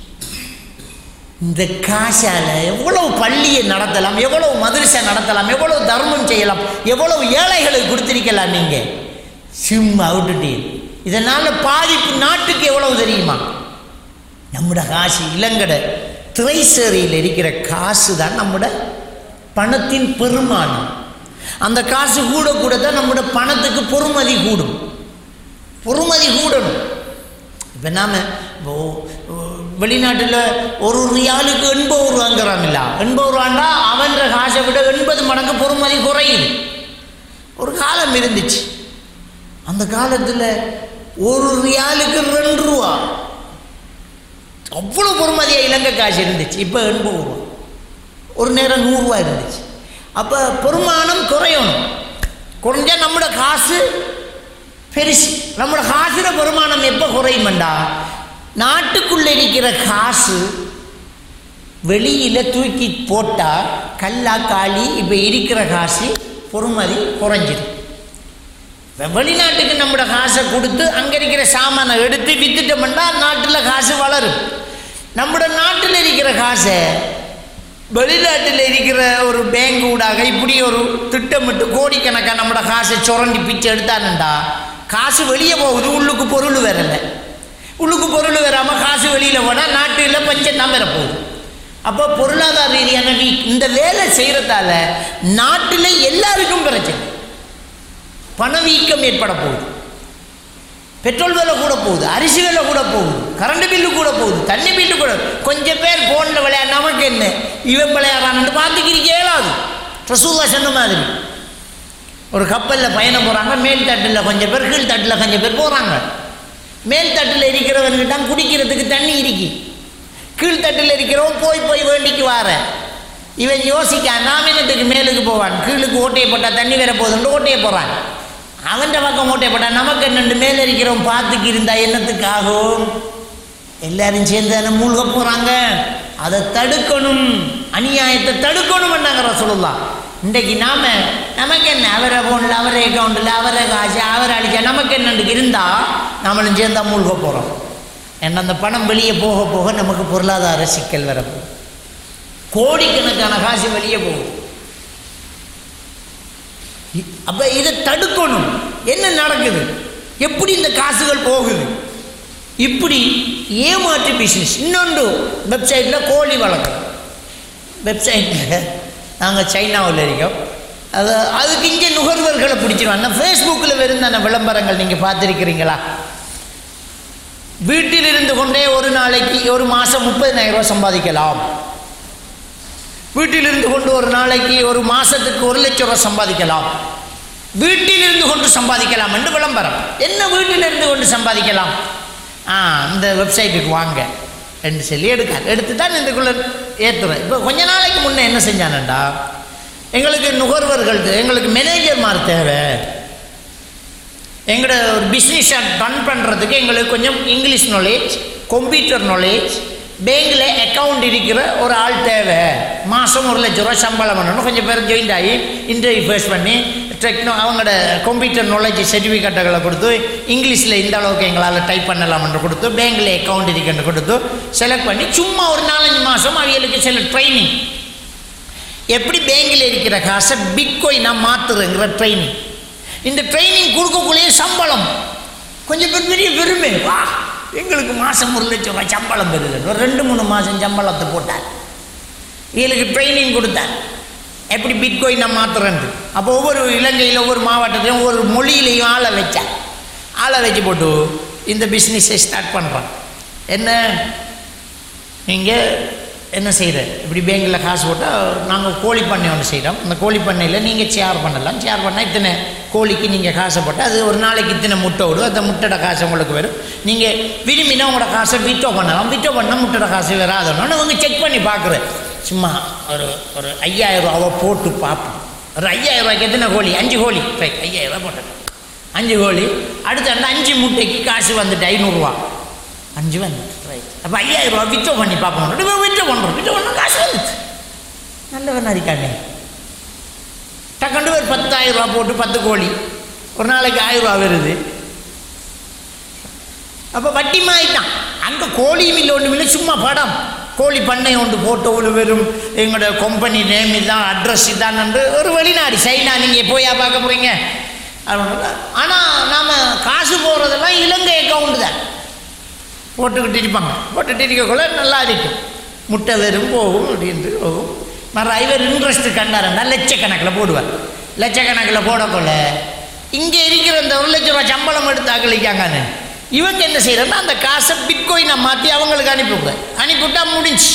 இந்த காசால் எவ்வளவு பள்ளியை நடத்தலாம், எவ்வளவு மதரசா நடத்தலாம், எவ்வளவு தர்மம் செய்யலாம், எவ்வளவு ஏழைகளுக்கு கொடுத்திருக்கலாம். நீங்கள் சும்மா விட்டுட்டு இதனால் பாதிப்பு நாட்டுக்கு எவ்வளவு தெரியுமா? நம்முடைய காசு இளங்கடை திரைசேரியில் இருக்கிற காசு தான் நம்முடைய பணத்தின் பெருமானம். அந்த காசு கூட கூட தான் நம்முடைய பணத்துக்கு பொறுமதி கூடும். பொறுமதி கூடணும். இப்போ நாம் வெளிநாட்டில் ஒரு ரியாலுக்கு 80 ரூபாங்கிறான்ல, 80 ரூபாண்டா அவன் காசை விட 80 மடங்கு பொறுமதி குறையுது. ஒரு காலம் இருந்துச்சு. அந்த காலத்தில் ஒரு ரியாலுக்கு 2 ரூபா, அவ்வளோ பொறுமதியாக இலங்கை காசு இருந்துச்சு. இப்போ 80 ரூபா, ஒரு நேரம் 100 ரூபா இருந்துச்சு. அப்போ பெருமானம் குறையணும். குறைஞ்சால் நம்மளோட காசு பெருசு. நம்மளோட காசுல பெருமானம் எப்போ குறையுமெண்டா, நாட்டுக்குள்ளே இருக்கிற காசு வெளியில் தூக்கி போட்டால் கல்லா காளி இப்போ இருக்கிற காசு பொறுமதி குறைஞ்சிடும். வெளிநாட்டுக்கு நம்மளோட காசை கொடுத்து அங்கே இருக்கிற சாமானை எடுத்து வித்துட்டோம்னா நாட்டில் காசு வளரும். நம்மளோட நாட்டில் இருக்கிற காசை வெளிநாட்டில் இருக்கிற ஒரு பேங்க் ஊடாக இப்படி ஒரு திட்டமிட்டு கோடிக்கணக்காக நம்மளோட காசை சுரண்டி பிச்சு எடுத்தானுண்டா காசு வெளியே போகுது, உள்ளுக்கு பொருள் வரலை. உள்ளுக்கு பொருள் வராமல் காசு வெளியில் போனால் நாட்டில் பஞ்சம் தான் வரப்போகுது. அப்போ பொருளாதார ரீதியான இந்த வேலை செய்கிறதால நாட்டில் எல்லாருக்கும் பிரச்சனை, பணவீக்கம் ஏற்பட போகுது. பெட்ரோல் விலை கூட போகுது, அரிசி விலை கூட போகுது, கரண்ட் பில்லு கூட போகுது, தண்ணி பில்லு கூட. கொஞ்சம் பேர் ஃபோனில் விளையாட நமக்கு என்ன இவன் விளையாடுறான்னு பார்த்துக்கிறீங்க இயலாது. ரசூலுல்லாஹ் சொன்ன மாதிரி ஒரு கப்பலில் பயணம் போகிறாங்க. மேல் தட்டில் கொஞ்சம் பேர், கீழ் தட்டில் கொஞ்சம் பேர் போகிறாங்க. மேல் தட்டில் இருக்கிறவன்கிட்ட குடிக்கிறதுக்கு தண்ணி இருக்கு, கீழ்த்தட்டில் இருக்கிறவன் போய் போய் வேண்டிக்கு வார. இவன் யோசிக்க நாம் என்னத்துக்கு மேலுக்கு போவான், கீழுக்கு ஓட்டையை போட்டால் தண்ணி வேற போதுன்னு ஓட்டையை போகிறான். அவன் பக்கம் ஓட்டையை போட்டான். நமக்கு என்னண்டு மேலே இருக்கிறவன் பார்த்துக்கு இருந்தா என்னத்துக்கு ஆகும்? எல்லாரும் சேர்ந்து தானே மூழ்க போகிறாங்க. அதை தடுக்கணும், அநியாயத்தை தடுக்கணும் என்னங்க ரசூலுல்லாஹ். இன்றைக்கு நமக்கு என்ன, அவரை ஃபோனில், அவரை அக்கௌண்ட்டில், அவரை காசு, அவரை அழிச்சா நமக்கு என்னண்டுக்கு இருந்தால் நம்மளும் சேர்ந்தா மூழ்க போகிறோம். ஏன்னா அந்த பணம் வெளியே போக போக நமக்கு பொருளாதார சிக்கல் வரப்போகுது. கோடிக்கணக்கான காசு வெளியே போகும். அப்போ இதை தடுக்கணும். என்ன நடக்குது, எப்படி இந்த காசுகள் போகுது, இப்படி ஏமாற்று பிஸ்னஸ். இன்னொன்று வெப்சைட்டில் கோழி வளர்க்குறோம். வெப்சைட்டில் நாங்கள் சைனாவில் இருக்கோம். அதுக்கு இங்கே நுகர்வர்களை பிடிச்சிருவாங்க. ஃபேஸ்புக்கில் வெறுந்தான விளம்பரங்கள் நீங்கள் பார்த்துருக்கிறீங்களா? வீட்டில் இருந்து கொண்டே ஒரு நாளைக்கு ஒரு மாதம் 30,000 ரூபா சம்பாதிக்கலாம், வீட்டில் இருந்து கொண்டு ஒரு நாளைக்கு ஒரு மாதத்துக்கு 1 லட்சம் ரூபா சம்பாதிக்கலாம், வீட்டில் இருந்து கொண்டு சம்பாதிக்கலாம் என்று விளம்பரம். என்ன வீட்டில் இருந்து கொண்டு சம்பாதிக்கலாம்? இந்த வெப்சைட்டுக்கு வாங்க என்று சொல்லி எடுத்து தான் இதுக்குள்ளே ஏற்றுறேன். இப்போ கொஞ்ச நாளைக்கு முன்னே என்ன செஞ்சானண்டா, எங்களுக்கு நுகர்வர்கள், எங்களுக்கு மேனேஜர்மார் தேவை, எங்களோட ஒரு பிஸ்னஸை ரன் பண்ணுறதுக்கு எங்களுக்கு கொஞ்சம் இங்கிலீஷ் நாலேஜ், கம்ப்யூட்டர் நாலேஜ், பேங்கில் அக்கௌண்ட் இருக்கிற ஒரு ஆள் தேவை, மாதம் 1 லட்சம் ரூபா சம்பளம் பண்ணணும். கொஞ்சம் பேர் ஜாயின் ஆகி இன்டர்வியூ ஃபேஸ் பண்ணி அவங்களோட கம்ப்யூட்டர் நாலேஜ் சர்டிஃபிகேட்டுகளை கொடுத்து, இங்கிலீஷில் இந்த அளவுக்கு எங்களால் டைப் பண்ணலாம்னு கொடுத்து, பேங்கில் அக்கௌண்ட் இருக்குன்னு கொடுத்து செலக்ட் பண்ணி சும்மா ஒரு 4-5 மாதம் அவங்களுக்கு சில ட்ரைனிங், எப்படி பேங்கில் இருக்கிற காசை பிட்காயினாக மாற்றுறங்கிற ட்ரைனிங். இந்த ட்ரைனிங் கொடுக்கக்கூடிய சம்பளம் கொஞ்சம் பேர் பெரிய பெருமை, வா எங்களுக்கு மாதம் 1 லட்சம் ரூபாய் சம்பளம் பெறுது. ஒரு 2-3 மாதம் சம்பளத்தை போட்டார், இவங்களுக்கு ட்ரைனிங் கொடுத்தார் எப்படி பிட்காயினை மாற்றுறேன்ட்டு. அப்போ ஒவ்வொரு இலங்கையில் ஒவ்வொரு மாவட்டத்திலையும் ஒவ்வொரு மொழியிலையும் ஆளை வச்சார். ஆளை வச்சு போட்டு இந்த பிஸ்னஸை ஸ்டார்ட் பண்ணுறான். என்ன நீங்கள் என்ன செய்கிற, இப்படி பேங்கில் காசு போட்டால் நாங்கள் கோழி பண்ணை ஒன்று செய்கிறோம், அந்த கோழி பண்ணையில் நீங்கள் ஷேர் பண்ணலாம், ஷேர் பண்ணால் இத்தனை கோழிக்கு நீங்கள் காசை போட்டால் அது ஒரு நாளைக்கு இத்தனை முட்டை விடும், அந்த முட்டையோட காசு உங்களுக்கு வரும், நீங்கள் விரும்பினா உங்களோட காசை விட்டோ பண்ணலாம், விட்டோ பண்ணால் முட்டையோட காசு வராதோன்னு அவங்க செக் பண்ணி பார்க்குறேன். சும்மா ஒரு 5,000 ரூபாவை போட்டு பார்ப்போம். ஒரு 5,000 ரூபாய்க்கு எத்தனை கோழி, 5 கோழி, 5,000 ரூபா போட்டேன், 5 கோழி. அடுத்த 5 முட்டைக்கு காசு வந்துட்டு 500 ரூபா, 5 வந்துட்டு ரைட். அப்போ 5,000 ரூபா விட்டோ பண்ணி பார்ப்போம். விட்டோ பண்ணுறோம், காசு வந்துச்சு, நல்லவன் இருக்கானே. டக்கண்டு ஒரு 10,000 ரூபா போட்டு 10 கோழி, ஒரு நாளைக்கு 1,000 ரூபா வருது. அப்போ வட்டி மாயிட்டான். அங்கே கோழியும் இல்லை, ஒன்றும் இல்லை, சும்மா படம் கோழி பண்ணை ஒன்று போட்டோவில் வெறும் எங்களோட கம்பெனி நேம் இதான், அட்ரஸ் இதான் என்று ஒரு வெளிநாடு சைனா. நீங்கள் போயா பார்க்க போகிறீங்க? ஆனால் நாம் காசு போகிறதெல்லாம் இலங்கை அக்கௌண்ட் தான் போட்டுக்கிட்டு இருப்பாங்க. போட்டுட்டு இருக்கக்குள்ள நல்லா இருக்கும், முட்டை வெறும் போகும் அப்படின்ட்டு போகும். மறு இவர் இன்ட்ரெஸ்ட் கண்டாருன்னா லட்சக்கணக்கில் போடுவார். லட்சக்கணக்கில் போடக்குள்ள இங்கே இருக்கிற இந்த 1 லட்சம் ரூபா சம்பளம் எடுத்து ஆக்களிக்காங்கன்னு இவங்க என்ன செய்யறன்னா அந்த காசை பிட்காயினை மாற்றி அவங்களுக்கு அனுப்பிவிட்டா முடிஞ்சு.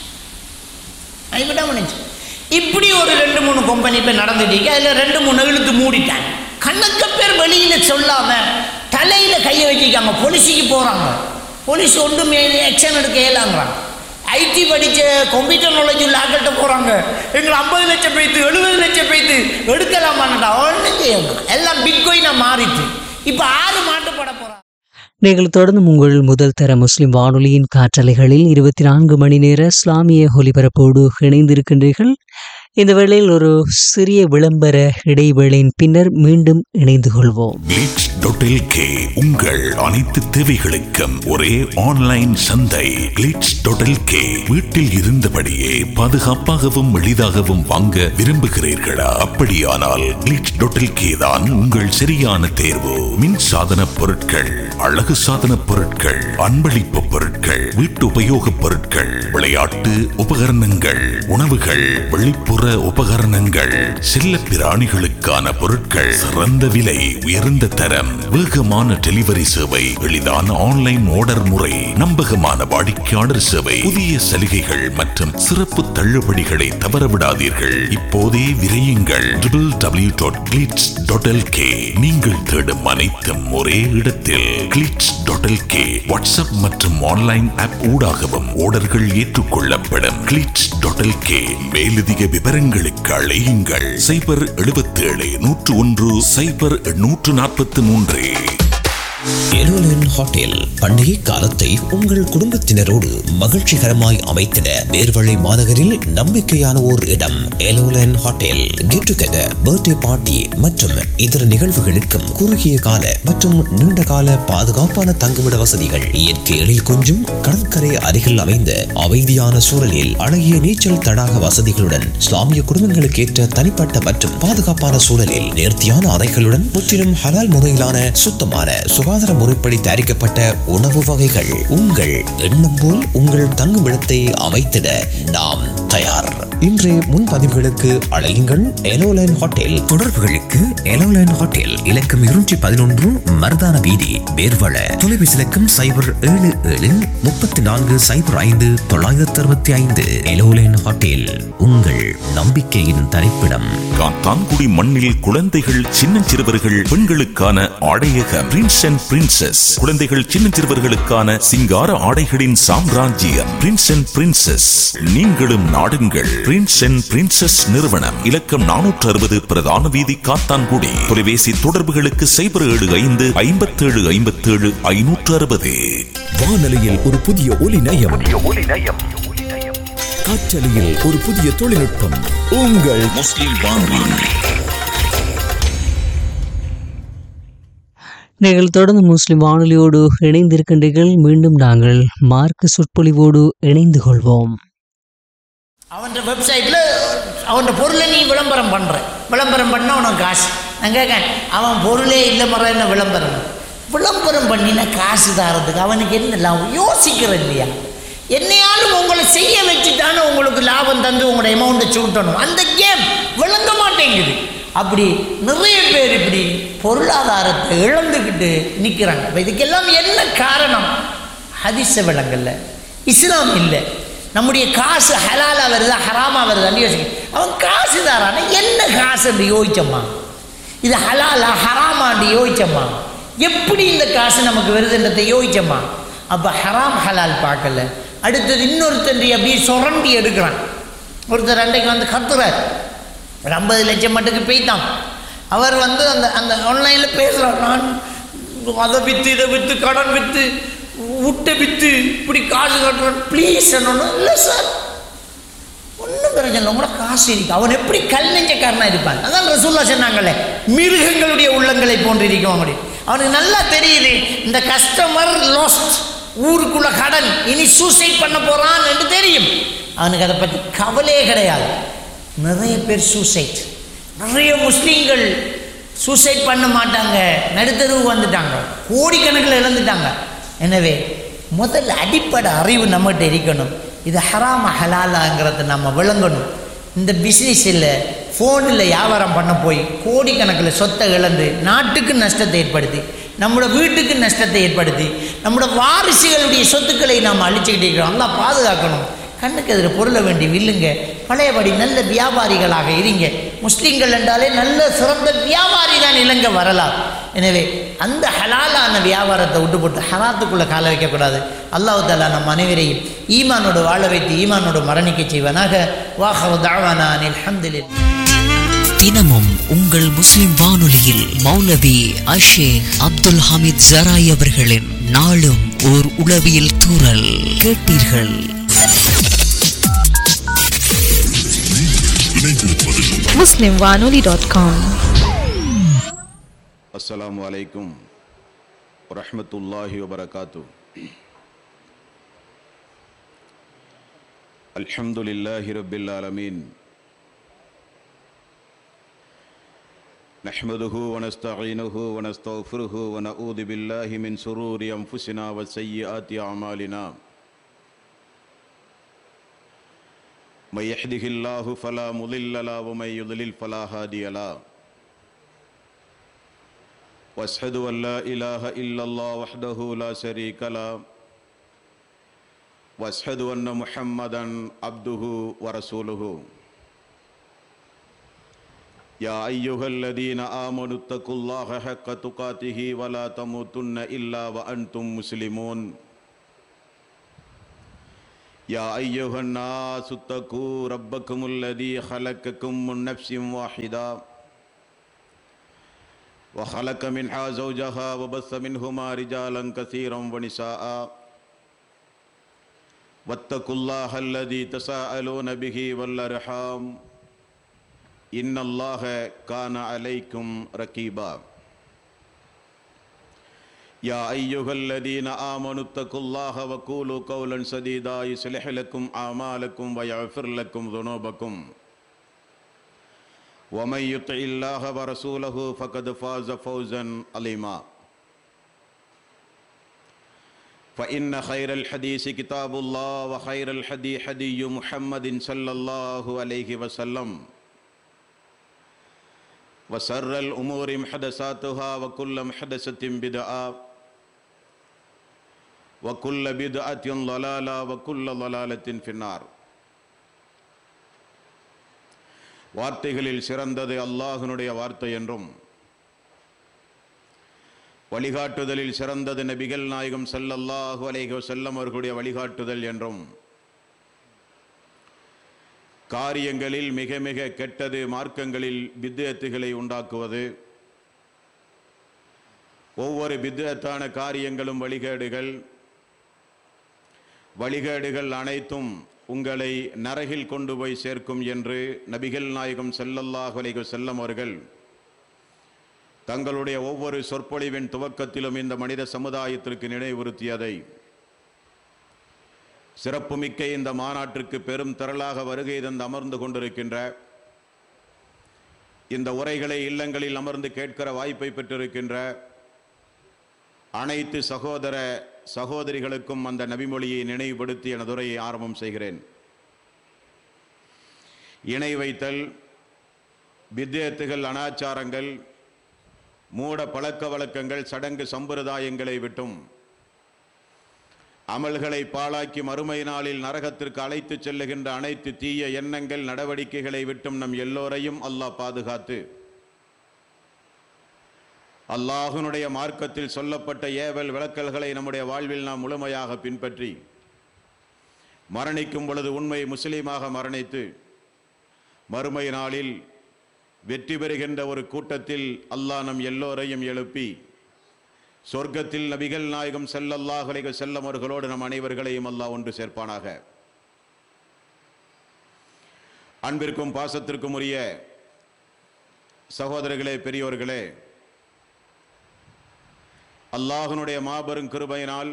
இப்படி ஒரு 2-3 கம்பெனி இப்போ நடந்துட்டு, அதில் 2-3 இழுத்து மூடிட்டாங்க. கணக்க பேர் வெளியில் சொல்லாமல் தலையில் கையை வச்சுக்காங்க, போலீஸுக்கு போகிறாங்க. போலீஸ் ஒன்றுமே ஆக்ஷன் எடுக்க இயலாங்கிறாங்க. ஐடி படித்த கம்ப்யூட்டர் நாலேஜ் உள்ள ஆக்கள்கிட்ட போகிறாங்க, எங்களை 50 லட்சம் பேத்து 70 லட்சம் பேத்து எடுக்கலாமான்டா, ஒன்றும் செய்யணும், எல்லாம் பிட்காயினாக மாறிட்டு இப்போ 6 மாட்டுப்பட போகிறாங்க. நீங்கள் தொடர்ந்து உங்கள் முதல் தர முஸ்லிம் வானொலியின் காற்றலைகளில் 24 மணி நேர இஸ்லாமிய ஒலிபரப்போடு இணைந்திருக்கின்றீர்கள். இந்த வேளையில் ஒரு சிறிய விளம்பர இடைவேளையின் பின்னர் மீண்டும் இணைந்து கொள்வோம். Glitch.lk உங்கள் அனைத்து தேவைகளுக்கும் ஒரே ஆன்லைன் சந்தை. Glitch.lk வீட்டில் இருந்தபடியே பாதுகாப்பாகவும் எளிதாகவும் வாங்க விரும்புகிறீர்களா? அப்படியானால் Glitch.lk தான் உங்கள் சரியான தேர்வு. மின் சாதன பொருட்கள், அழகு சாதன பொருட்கள், அன்பளிப்பு பொருட்கள், வீட்டு உபயோக பொருட்கள், விளையாட்டு உபகரணங்கள், உணவுகள், வெளிப்புற உபகரணங்கள், செல்ல பிராணிகளுக்கான பொருட்கள், சிறந்த விலை, உயர்ந்த தரம், வேகமான டெலிவரி சேவை, எளிதான ஆன்லைன் ஆர்டர் முறை, நம்பகமான வாடிக்கையாளர் சேவை, புதிய சலுகைகள் மற்றும் சிறப்பு தள்ளுபடிகளை தவறவிடாதீர்கள். இப்போதே விரையுங்கள் www.glitz.lk. நீங்கள் தேடும் அனைத்தும் ஒரே இடத்தில். glitz.lk. வாட்ஸ்அப் மற்றும் ஆன்லைன் ஆப் ஊடாகவும் ஆர்டர்கள் ஏற்றுக்கொள்ளப்படும். glitz.lk. மேலதிக விவரங்களுக்கு அழையுங்கள் 077-101-0843. எலோலன் ஹோட்டல் பண்டிகை காலத்தை உங்கள் குடும்பத்தினரோடு மகிழ்ச்சிகரமாய் அமைத்திட பேர்வழி மாநகரில் நம்பிக்கையான ஓர் இடம். எலோலன் hotel get together, birthday party மற்றும் இதர நிகழ்வுகளுக்கும் குறுகிய கால மற்றும் நீண்ட கால பாதுகாப்பான தங்குமிட வசதிகள், இயற்கை எழில் கொஞ்சும் கடற்கரை அருகில் அமைந்த அமைதியான சூழலில் அழகிய நீச்சல் தடாக வசதிகளுடன், இஸ்லாமிய குடும்பங்களுக்கு ஏற்ற தனிப்பட்ட மற்றும் பாதுகாப்பான சூழலில் நேர்த்தியான அறைகளுடன், முற்றிலும் ஹலால் முறையிலான சுத்தமான சுகாதார முறைப்படி தயாரிக்கப்பட்ட உணவு வகைகள். உங்கள் எண்ணம் போல் உங்கள் தங்குமிடத்தை அமைத்திட நாம் தயார். இன்றைய முன்பதிவுகளுக்கு அழையுங்கள் எலோலைன் ஹோட்டல். தொடர்புகளுக்கு எலோலைன் ஹோட்டல் இலக்கம் 211 மருதான வீதி, வேர்வள. தொலைபேசி இலக்கம் 077-3405-965. எலோலைன் ஹோட்டல், உங்கள் நம்பிக்கையின் தரிப்பிடம். காத்தான்குடி மண்ணில் குழந்தைகள், சின்னஞ்சிறுவர்கள், பெண்களுக்கான ஆடையகம் பிரின்ஸ் அண்ட் பிரின்சஸ். குழந்தைகள், சின்னஞ்சிறுவர்களுக்கான சிங்கார ஆடைகளின் சாம்ராஜ்யம் பிரின்ஸ் அண்ட் பிரின்சஸ். நீங்களும் நாடுங்கள் பிரின்ஸ் அண்ட் பிரின்சஸ் நிறுவனம். இலக்கம் 460 பிரதான வீதி, காத்தான்குடி. தொலைபேசி தொடர்புகளுக்கு 075-57-57-560. வானொலியில் ஒரு புதிய ஒலி நயம், காற்றலையில் ஒரு புதிய தொழில்நுட்பம். உங்கள் முஸ்லிம் வானொலி. நீங்கள் தொடர்ந்து முஸ்லிம் வானொலியோடு இணைந்திருக்கின்றீர்கள். மீண்டும் நாங்கள் மார்க்க சொற்பொழிவோடு இணைந்து கொள்வோம். அவன் வெப்சைட்டில் அவன் பொருளை நீ விளம்பரம் பண்ணுற, விளம்பரம் பண்ணால் உனக்கு காசு. நான் கேட்கேன், அவன் பொருளே இல்லை மர என்ன விளம்பரம் பண்ணின காசு தாரத்துக்கு அவனுக்கு என்ன லாபம்? யோசிக்கிற இல்லையா? என்னையாலும் உங்களை செய்ய வச்சுட்டானு உங்களுக்கு லாபம் தந்து உங்களோட அமௌண்ட்டை சூட்டணும். அந்த கேம் விளங்க மாட்டேங்குது. அப்படி நிறைய பேர் இப்படி பொருளாதாரத்தை இழந்துக்கிட்டு நிற்கிறாங்க. இப்போ இதுக்கெல்லாம் என்ன காரணம்? ஹதீஸ விளங்கல்ல, இஸ்லாம் இல்லை. நம்முடைய காசு ஹலாலா வருதா ஹராமா வருதான்னு யோசிக்க. அவன் காசு தாரான என்ன காசு அப்படி யோசிச்சம்மா, இது ஹலாலா ஹராமான்னு யோசிச்சம்மா, எப்படி இந்த காசு நமக்கு வருதுன்றதை யோசிச்சம்மா. அப்போ ஹராம் ஹலால் பார்க்கல. அடுத்தது இன்னொருத்தண்டி அப்படியே சுரண்டி எடுக்கிறான். ஒருத்தர் அன்றைக்கு வந்து கத்துறார், ஒரு 50 லட்சம் மட்டுக்கு போய்த்தான். அவர் வந்து அந்த அந்த ஆன்லைனில் பேசுகிறார், நான் அதை விற்று இதை விற்று கடன் விற்று விட்டு விற்று இப்படி காசு கட்டுறேன் ப்ளீஸ் என்னொன்னு. இல்லை சார், ஒன்றும் பிரச்சனை இல்லை, உங்களோட காசு இருக்கு. அவன் எப்படி கல் நெஞ்சக்காரனாக இருப்பான்? அதான் ரசூலுல்லாஹ் சொன்னாங்களே, மிருகங்களுடைய உள்ளங்களை போன்று இருக்கும் அப்படி. அவனுக்கு நல்லா தெரியுது இந்த கஸ்டமர் லாஸ்ட், ஊருக்குள்ள கடன், இனி சூசைட் பண்ண போகிறான் என்று தெரியும். அவனுக்கு அதை பற்றி கவலையே கிடையாது. நிறைய பேர் சூசைட், நிறைய முஸ்லீம்கள் சூசைட் பண்ண மாட்டாங்க, நடுத்தருவு வந்துட்டாங்க, கோடிக்கணக்கில் இழந்துட்டாங்க. எனவே முதல்ல அடிப்படை அறிவு நம்மகிட்ட இருக்கணும். இது ஹராம ஹலாலாங்கிறத நம்ம விளங்கணும். இந்த பிஸ்னஸ் இல்லை, ஃபோனில் வியாபாரம் பண்ண போய் கோடிக்கணக்கில் சொத்தை இழந்து நாட்டுக்கு நஷ்டத்தை ஏற்படுத்தி, நம்மளோட வீட்டுக்கு நஷ்டத்தை ஏற்படுத்தி, நம்மளோட வாரிசுகளுடைய சொத்துக்களை நாம் அழிச்சுக்கிட்டே இருக்கிறோம். நல்லா பாதுகாக்கணும். கண்ணுக்கு எதிர பொருளை வேண்டி வில்லுங்க. பழையபடி நல்ல வியாபாரிகளாக இருங்க. முஸ்லீம்கள் என்றாலே நல்ல சிறந்த வியாபாரி தான் இலங்கை வரலாறு. எனவே அந்த ஹலாலான வியாபாரத்தை விட்டு போட்டு ஹராத்துக்குள்ளே கால வைக்கக்கூடாது. அல்லாஹ் தஆலா நம் அனைவரையும் ஈமானோடு வாழ வைத்து ஈமானோடு மரணிக்க செய்வனாக. வாஹரு தஅவானா அனில் ஹம்துலில்லாஹ். தினமும் உங்கள் முஸ்லிம் வானொலியில் மௌலவி அஷேக் அப்துல் ஹமீத் ஜராய் அவர்களின் நாளும் ஓர் உளவியல் தூறல் கேட்டீர்கள். muslimwanoli.com. अस्सलामु अलैकुम वरहमतुल्लाहि वबरकातुह. अल्हम्दुलिल्लाहि रब्बिल आलमीन. नहमदुहु व नस्तईनुहु व नस्तगफिरुहु व नऊज़ु बिल्लाहि मिन शुरूरि अनफुसिना व सय्यिआति अमालिना. मैं यहदिहिल्लाहु फला मुदिल्ल लहु व मैं युद्लिल फला हादिय लहु. واشهد ان لا اله الا الله وحده لا شريك له واشهد ان محمدا عبده ورسوله يا ايها الذين امنوا اتقوا الله حق تقاته ولا تموتن الا وانتم مسلمون يا ايها الناس اتقوا ربكم الذي خلقكم من نفس واحده وخلق منها زوجها وبث منهما رجالا كثيرا ونساء واتقوا الله الذي تساءلون به والارحام ان الله كان عليكم رقيبا يا ايها الذين امنوا اتقوا الله وقولوا قولا سديدا يصلح لكم اعمالكم ويغفر لكم ذنوبكم ومن يطع الله ورسوله فقد فاز فوزا عظيما فإن خير الحديث كتاب الله وخير الهدي هدي محمد صلى الله عليه وسلم وشر الأمور محدثاتها وكل محدثة بدعة وكل بدعة ضلالة وكل ضلالة في النار. வார்த்தைகளில் சிறந்தது அல்லாஹ்வுடைய வார்த்தை என்றும் வழிகாட்டுதலில் சிறந்தது நபிகள் நாயகம் ஸல்லல்லாஹு அலைஹி வஸல்லம் அவர்களுடைய வழிகாட்டுதல் என்றும் காரியங்களில் மிக மிக கெட்டது மார்க்கங்களில் பித்அத்துகளை உண்டாக்குவது, ஒவ்வொரு பித்அத்தான காரியங்களும் வழிகேடுகள் அனைத்தும் உங்களை நரகில் கொண்டு போய் சேர்க்கும் என்று நபிகள் நாயகம் ஸல்லல்லாஹு அலைஹி வஸல்லம் அவர்கள் தங்களுடைய ஒவ்வொரு சொற்பொழிவின் துவக்கத்திலும் இந்த மனித சமுதாயத்திற்கு நினைவுறுத்தியதை சிறப்புமிக்க இந்த மாநாட்டிற்கு பெரும் திரளாக வருகை தந்து அமர்ந்து கொண்டிருக்கின்ற, இந்த உரைகளை இல்லங்களில் அமர்ந்து கேட்கிற வாய்ப்பை பெற்றிருக்கின்ற அனைத்து சகோதர சகோதரிகளுக்கும் அந்த நபிமொழியை நினைவுபடுத்தி எனது உரையை ஆரம்பம் செய்கிறேன். இணை வைத்தல், பித்அத்துகள், அனாச்சாரங்கள், மூட பழக்க வழக்கங்கள், சடங்கு சம்பிரதாயங்களை விட்டும் அமல்களை பாழாக்கி மறுமை நாளில் நரகத்திற்கு அழைத்து செல்லுகின்ற அனைத்து தீய எண்ணங்கள் நடவடிக்கைகளை விட்டும் நம் எல்லோரையும் அல்லாஹ் பாதுகாத்து அல்லாஹ்வுடைய மார்க்கத்தில் சொல்லப்பட்ட ஏவல் விளக்கல்களை நம்முடைய வாழ்வில் நாம் முழுமையாக பின்பற்றி மரணிக்கும் பொழுது உண்மை முஸ்லீமாக மரணித்து மறுமை நாளில் வெற்றி பெறுகின்ற ஒரு கூட்டத்தில் அல்லாஹ் நம் எல்லோரையும் எழுப்பி சொர்க்கத்தில் நபிகள் நாயகம் ஸல்லல்லாஹு அலைஹி வஸல்லம் அவர்களோடு நம் அனைவர்களையும் அல்லாஹ் ஒன்று சேர்ப்பானாக. அன்பிற்கும் பாசத்திற்கும் உரிய சகோதரர்களே, பெரியோர்களே, அல்லாஹ்வுடைய மாபெரும் கிருபையினால்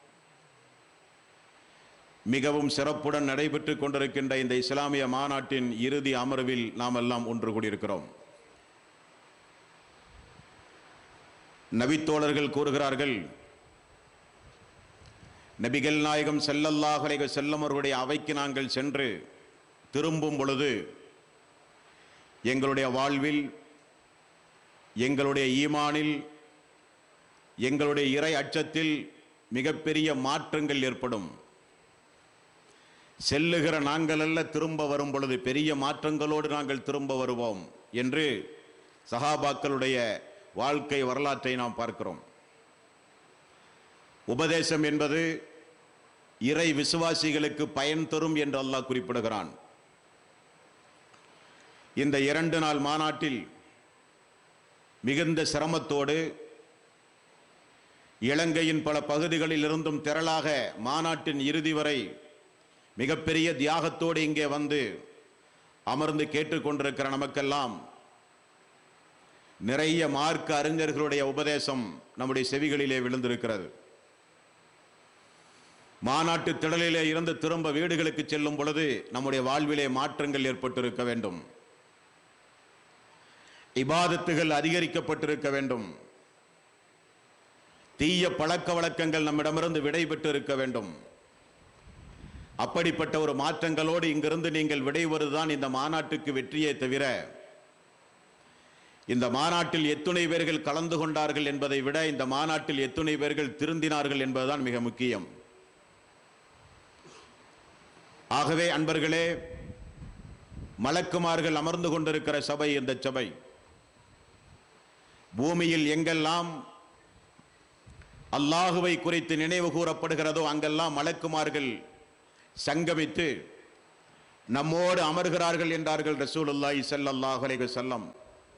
மிகவும் சிறப்புடன் நடைபெற்று கொண்டிருக்கின்ற இந்த இஸ்லாமிய மாநாட்டின் இறுதி அமர்வில் நாம் எல்லாம் ஒன்று கூடியிருக்கிறோம். நபித்தோழர்கள் கூறுகிறார்கள், நபிகள் நாயகம் ஸல்லல்லாஹு அலைஹி வஸல்லம் அவர்களுடைய அவைக்கு நாங்கள் சென்று திரும்பும் பொழுது எங்களுடைய வாழ்வில், எங்களுடைய ஈமானில், எங்களுடைய இறை அச்சத்தில் மிகப்பெரிய மாற்றங்கள் ஏற்படும். செல்லுகிற நாங்கள் அல்ல, திரும்ப வரும் பொழுது பெரிய மாற்றங்களோடு நாங்கள் திரும்ப வருவோம் என்று சஹாபாக்களுடைய வாழ்க்கை வரலாற்றை நாம் பார்க்கிறோம். உபதேசம் என்பது இறை விசுவாசிகளுக்கு பயன் தரும் என்று அல்லாஹ் குறிப்பிடுகிறான். இந்த 2 நாள் மாநாட்டில் மிகுந்த சிரமத்தோடு இலங்கையின் பல பகுதிகளில் இருந்தும் திரளாக மாநாட்டின் இறுதி வரை மிகப்பெரிய தியாகத்தோடு இங்கே வந்து அமர்ந்து கேட்டுக்கொண்டிருக்கிற நமக்கெல்லாம் நிறைய மார்க்க அறிஞர்களுடைய உபதேசம் நம்முடைய செவிகளிலே விழுந்திருக்கிறது. மாநாட்டு திடலிலே இருந்து திரும்ப வீடுகளுக்கு செல்லும் பொழுது நம்முடைய வாழ்விலே மாற்றங்கள் ஏற்பட்டிருக்க வேண்டும். இபாதத்துகள் அதிகரிக்கப்பட்டிருக்க வேண்டும். தீய பழக்க வழக்கங்கள் நம்மிடமிருந்து விடைபெற்று இருக்க வேண்டும். அப்படிப்பட்ட ஒரு மாற்றங்களோடு இங்கிருந்து நீங்கள் விடைபெறுவதுதான் இந்த மாநாட்டுக்கு வெற்றியே தவிர இந்த மாநாட்டில் எத்துணை பேர்கள் கலந்து கொண்டார்கள் என்பதை விட இந்த மாநாட்டில் எத்துணை பேர்கள் திருந்தினார்கள் என்பதுதான் மிக முக்கியம். ஆகவே அன்பர்களே, மலக்குமார்கள் அமர்ந்து கொண்டிருக்கிற சபை இந்த சபை. பூமியில் எங்கெல்லாம் அல்லாஹுவை குறித்து நினைவு கூறப்படுகிறதோ அங்கெல்லாம் மலக்குமார்கள் சங்கமித்து நம்மோடு அமர்கிறார்கள் என்றார்கள் ரசூலுல்லாஹி ஸல்லல்லாஹு அலைஹி வஸல்லம்.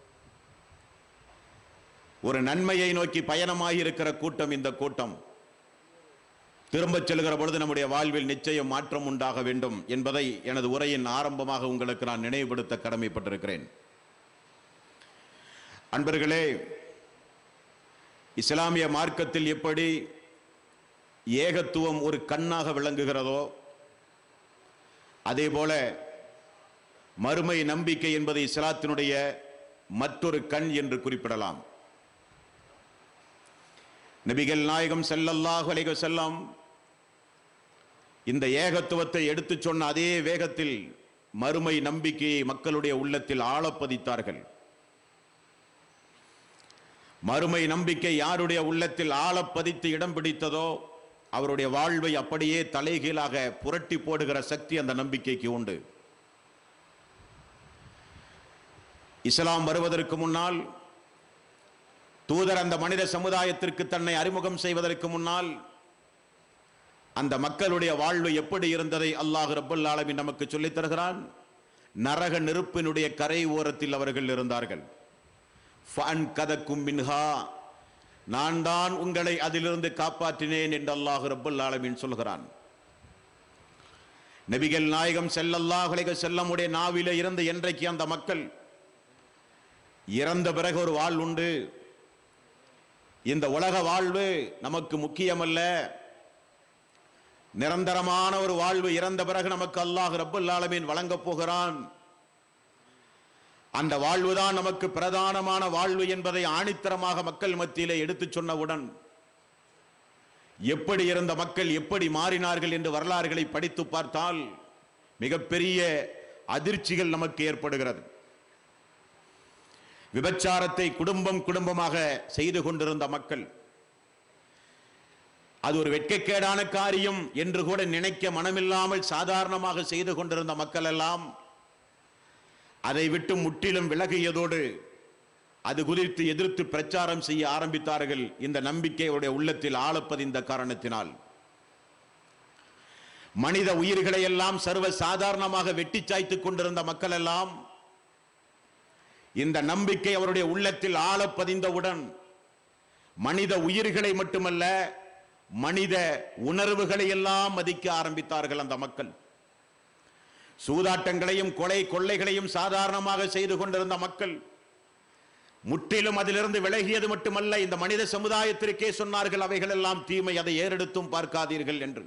ஒரு நன்மையை நோக்கி பயணமாகி இருக்கிற கூட்டம் இந்த கூட்டம். திரும்பச் செல்கிற பொழுது நம்முடைய வாழ்வில் நிச்சயம் மாற்றம் உண்டாக வேண்டும் என்பதை எனது உரையின் ஆரம்பமாக உங்களுக்கு நான் நினைவுபடுத்த கடமைப்பட்டிருக்கிறேன். அன்பர்களே, இஸ்லாமிய மார்க்கத்தில் எப்படி ஏகத்துவம் ஒரு கண்ணாக விளங்குகிறதோ அதேபோல மறுமை நம்பிக்கை என்பது இஸ்லாத்தினுடைய மற்றொரு கண் என்று குறிப்பிடலாம். நபிகள் நாயகம் ஸல்லல்லாஹு அலைஹி வஸல்லம் இந்த ஏகத்துவத்தை எடுத்துச் சொன்ன அதே வேகத்தில் மறுமை நம்பிக்கையை மக்களுடைய உள்ளத்தில் ஆழப்பதித்தார்கள். மறுமை நம்பிக்கை யாருடைய உள்ளத்தில் ஆழப்பதித்து இடம் பிடித்ததோ அவருடைய வாழ்வை அப்படியே தலைகீழாக புரட்டி போடுகிற சக்தி அந்த நம்பிக்கைக்கு உண்டு. இஸ்லாம் வருவதற்கு முன்னால், தூதர் அந்த மனித சமுதாயத்திற்கு தன்னை அறிமுகம் செய்வதற்கு முன்னால் அந்த மக்களுடைய வாழ்வு எப்படி இருந்ததை அல்லாஹ் ரப்பல் ஆலமீன் நமக்கு சொல்லித் தருகிறான். நரக நெருப்பினுடைய கரை ஓரத்தில் அவர்கள் இருந்தார்கள். ஃபஅன்கதக்கும் மின்ஹா, நான் தான் உங்களை அதிலிருந்து காப்பாற்றினேன் என்று அல்லாஹ் ரப்பல் ஆலமீன் சொல்கிறான். நபிகள் நாயகம் ஸல்லல்லாஹு அலைஹி வஸல்லம் உடைய நாவிலே இருந்து என்றைக்கு அந்த மக்கள் இறந்த பிறகு ஒரு வாழ்வு உண்டு, இந்த உலக வாழ்வு நமக்கு முக்கியமல்ல, நிரந்தரமான ஒரு வாழ்வு இறந்த பிறகு நமக்கு அல்லாஹ் ரப்பல் ஆலமீன் வழங்கப் போகிறான், அந்த வாழ்வுதான் நமக்கு பிரதானமான வாழ்வு என்பதை ஆணித்தரமாக மக்கள் மத்தியிலே எடுத்துச் சொன்னவுடன் எப்படி இருந்த மக்கள் எப்படி மாறினார்கள் என்று வரலாறுகளை படித்து பார்த்தால் மிகப்பெரிய அதிர்ச்சிகள் நமக்கு ஏற்படுகிறது. விபச்சாரத்தை குடும்பம் குடும்பமாக செய்து கொண்டிருந்த மக்கள், அது ஒரு வெட்கக்கேடான காரியம் என்று கூட நினைக்க மனமில்லாமல் சாதாரணமாக செய்து கொண்டிருந்த மக்கள் எல்லாம் அதை விட்டு முற்றிலும் விலகியதோடு அது குறித்து எதிர்த்து பிரச்சாரம் செய்ய ஆரம்பித்தார்கள். இந்த நம்பிக்கை அவருடைய உள்ளத்தில் ஆழப்பதிந்த காரணத்தினால் மனித உயிர்களை எல்லாம் சர்வ சாதாரணமாக வெட்டி சாய்த்துக் கொண்டிருந்த மக்கள் எல்லாம் இந்த நம்பிக்கை அவருடைய உள்ளத்தில் ஆழப்பதிந்தவுடன் மனித உயிர்களை மட்டுமல்ல மனித உணர்வுகளை எல்லாம் மதிக்க ஆரம்பித்தார்கள். அந்த மக்கள் சூதாட்டங்களையும் கொலை கொள்ளைகளையும் சாதாரணமாக செய்து கொண்டிருந்த மக்கள் முற்றிலும் அதிலிருந்து விலகியது மட்டுமல்ல, இந்த மனித சமுதாயத்திற்கே சொன்னார்கள் அவைகள் எல்லாம் தீமை, அதை ஏறெடுத்தும் பார்க்காதீர்கள் என்று.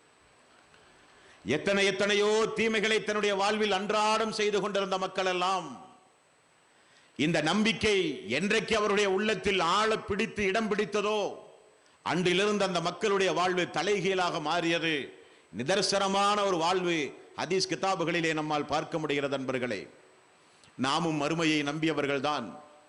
எத்தனையோ தீமைகளை தன்னுடைய வாழ்வில் அன்றாடம் செய்து கொண்டிருந்த மக்கள் எல்லாம் இந்த நம்பிக்கை என்றைக்கு அவருடைய உள்ளத்தில் ஆழ பிடித்து இடம் பிடித்ததோ அன்றிலிருந்து அந்த மக்களுடைய வாழ்வு தலைகீழாக மாறியது. நிதர்சனமான ஒரு வாழ்வு ஹதீஸ் கிதாபுகளிலே நம்மால் பார்க்க முடிகிறது. நண்பர்களே, நாமும் மறுமையை நம்பியவர்கள் தான்.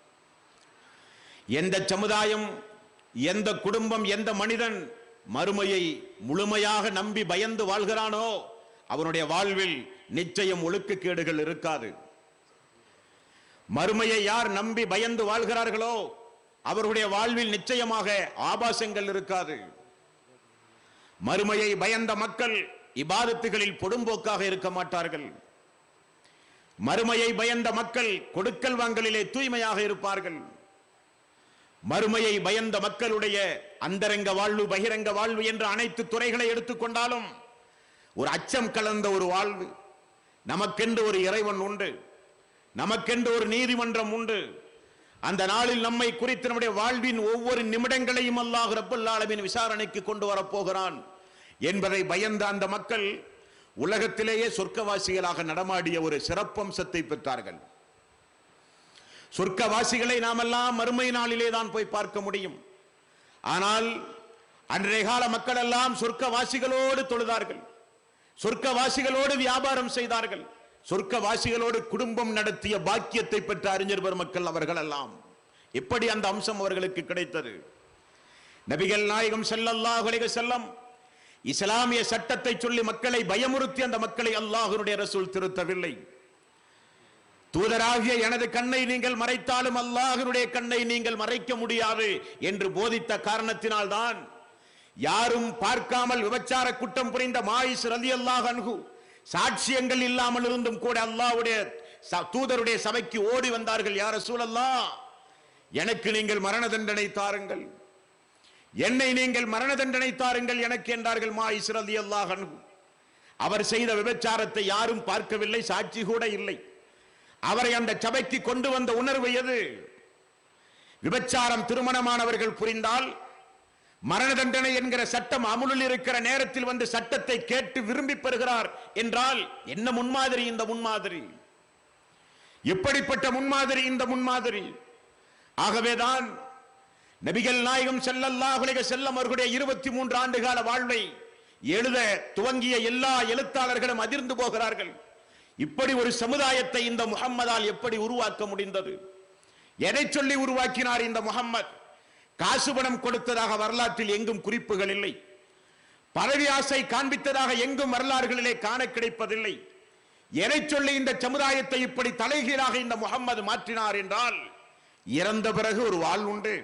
எந்த சமுதாயம், எந்த குடும்பம், எந்த மனிதன் மறுமையை முழுமையாக நம்பி பயந்து வாழ்கிறானோ அவனுடைய வாழ்வில் நிச்சயம் ஒழுக்கக்கேடுகள் இருக்காது. மறுமையை யார் நம்பி பயந்து வாழ்கிறார்களோ அவருடைய வாழ்வில் நிச்சயமாக ஆபாசங்கள் இருக்காது. மறுமையை பயந்த மக்கள் இபாதத்துகளில் பொடும்போக்காக இருக்க மாட்டார்கள். மறுமையை பயந்த மக்கள் கொடுக்கல் வாங்கலிலே தூய்மையாக இருப்பார்கள். மறுமையை பயந்த மக்களுடைய அந்தரங்க வாழ்வு, பகிரங்க வாழ்வு என்று அனைத்து துறைகளை எடுத்துக்கொண்டாலும் ஒரு அச்சம் கலந்த ஒரு வாழ்வு. நமக்கென்று ஒரு இறைவன் உண்டு, நமக்கென்று ஒரு நீதிமன்றம் உண்டு. அந்த நாளில் நம்மை குறித்து நம்முடைய வாழ்வின் ஒவ்வொரு நிமிடங்களையும் அல்லாஹ் ரப்பல் ஆலமீன் விசாரணைக்கு கொண்டு வரப்போகிறான் என்பதை பயந்த அந்த மக்கள் உலகத்திலேயே சொர்க்கவாசிகளாக நடமாடிய ஒரு சிறப்பம்சத்தை பெற்றார்கள். சொர்க்கவாசிகளை நாமெல்லாம் மறுமை நாளிலே தான் போய் பார்க்க முடியும். ஆனால் அன்றைய கால மக்கள் எல்லாம் சொர்க்கவாசிகளோடு தொழுதார்கள், சொர்க்கவாசிகளோடு வியாபாரம் செய்தார்கள், சொர்க்கவாசிகளோடு குடும்பம் நடத்திய பாக்கியத்தை பெற்ற அறிஞர் பெருமக்கள் அவர்கள் எல்லாம் எப்படி அந்த அம்சம் அவர்களுக்கு கிடைத்தது? நபிகள் நாயகம் ஸல்லல்லாஹு அலைஹி வஸல்லம் இஸ்லாமிய சட்டத்தை சொல்லி மக்களை பயமுறுத்தி அந்த மக்களை அல்லாஹ்வுடைய ரசூல் திருத்தவில்லை. தூதராகிய எனது கண்ணை நீங்கள் மறைத்தாலும் அல்லாஹ்வுடைய கண்ணை நீங்கள் மறைக்க முடியாது என்று போதித்த காரணத்தினால் தான் யாரும் பார்க்காமல் விபச்சார குற்றம் புரிந்த மாயிஸ் ரலியல்லாஹு அன்ஹு சாட்சியங்கள் இல்லாமல் இருந்தும் கூட அல்லாஹ்வுடைய தூதருடைய சபைக்கு ஓடி வந்தார்கள். யா ரசூலல்லாஹ், எனக்கு நீங்கள் மரண தண்டனை தாருங்கள், என்னை நீங்கள் மரண தண்டனை தாருங்கள் எனக்கு என்றார்கள் மாயிஸ் ரலியல்லாஹு அன்ஹு. அவர் செய்த விபச்சாரத்தை யாரும் பார்க்கவில்லை, சாட்சி கூட இல்லை. அவரை அந்த சபைக்கு கொண்டு வந்த உணர்வு எது? விபச்சாரம் திருமணமானவர்கள் புரிந்தால் மரண தண்டனை என்கிற சட்டம் அமுலில் இருக்கிற நேரத்தில் வந்து சட்டத்தை கேட்டு விரும்பி பெறுகிறார் என்றால் என்ன முன்மாதிரி இந்த முன்மாதிரி? எப்படிப்பட்ட முன்மாதிரி இந்த முன்மாதிரி? ஆகவேதான் நபிகள் நாயகம் ஸல்லல்லாஹு அலைஹி வஸல்லம் அவர்களுடைய 23 ஆண்டுகால வாழ்வை எழுத துவங்கிய எல்லா எழுத்தாளர்களும் அதிர்ந்து போகிறார்கள். இப்படி ஒரு சமுதாயத்தை இந்த முஹம்மதால் எப்படி உருவாக்க முடிந்தது? எதை சொல்லி உருவாக்கினார் இந்த முஹம்மத்? காசு பணம் கொடுத்ததாக வரலாற்றில் எங்கும் குறிப்புகள் இல்லை. பதவி ஆசை காண்பித்ததாக எங்கும் வரலாறுகளிலே காண கிடைப்பதில்லை. எதை சொல்லி இந்த சமுதாயத்தை இப்படி தலைகீழாக இந்த முஹம்மது மாற்றினார் என்றால், இறந்த பிறகு ஒரு வாழ்வு உண்டு,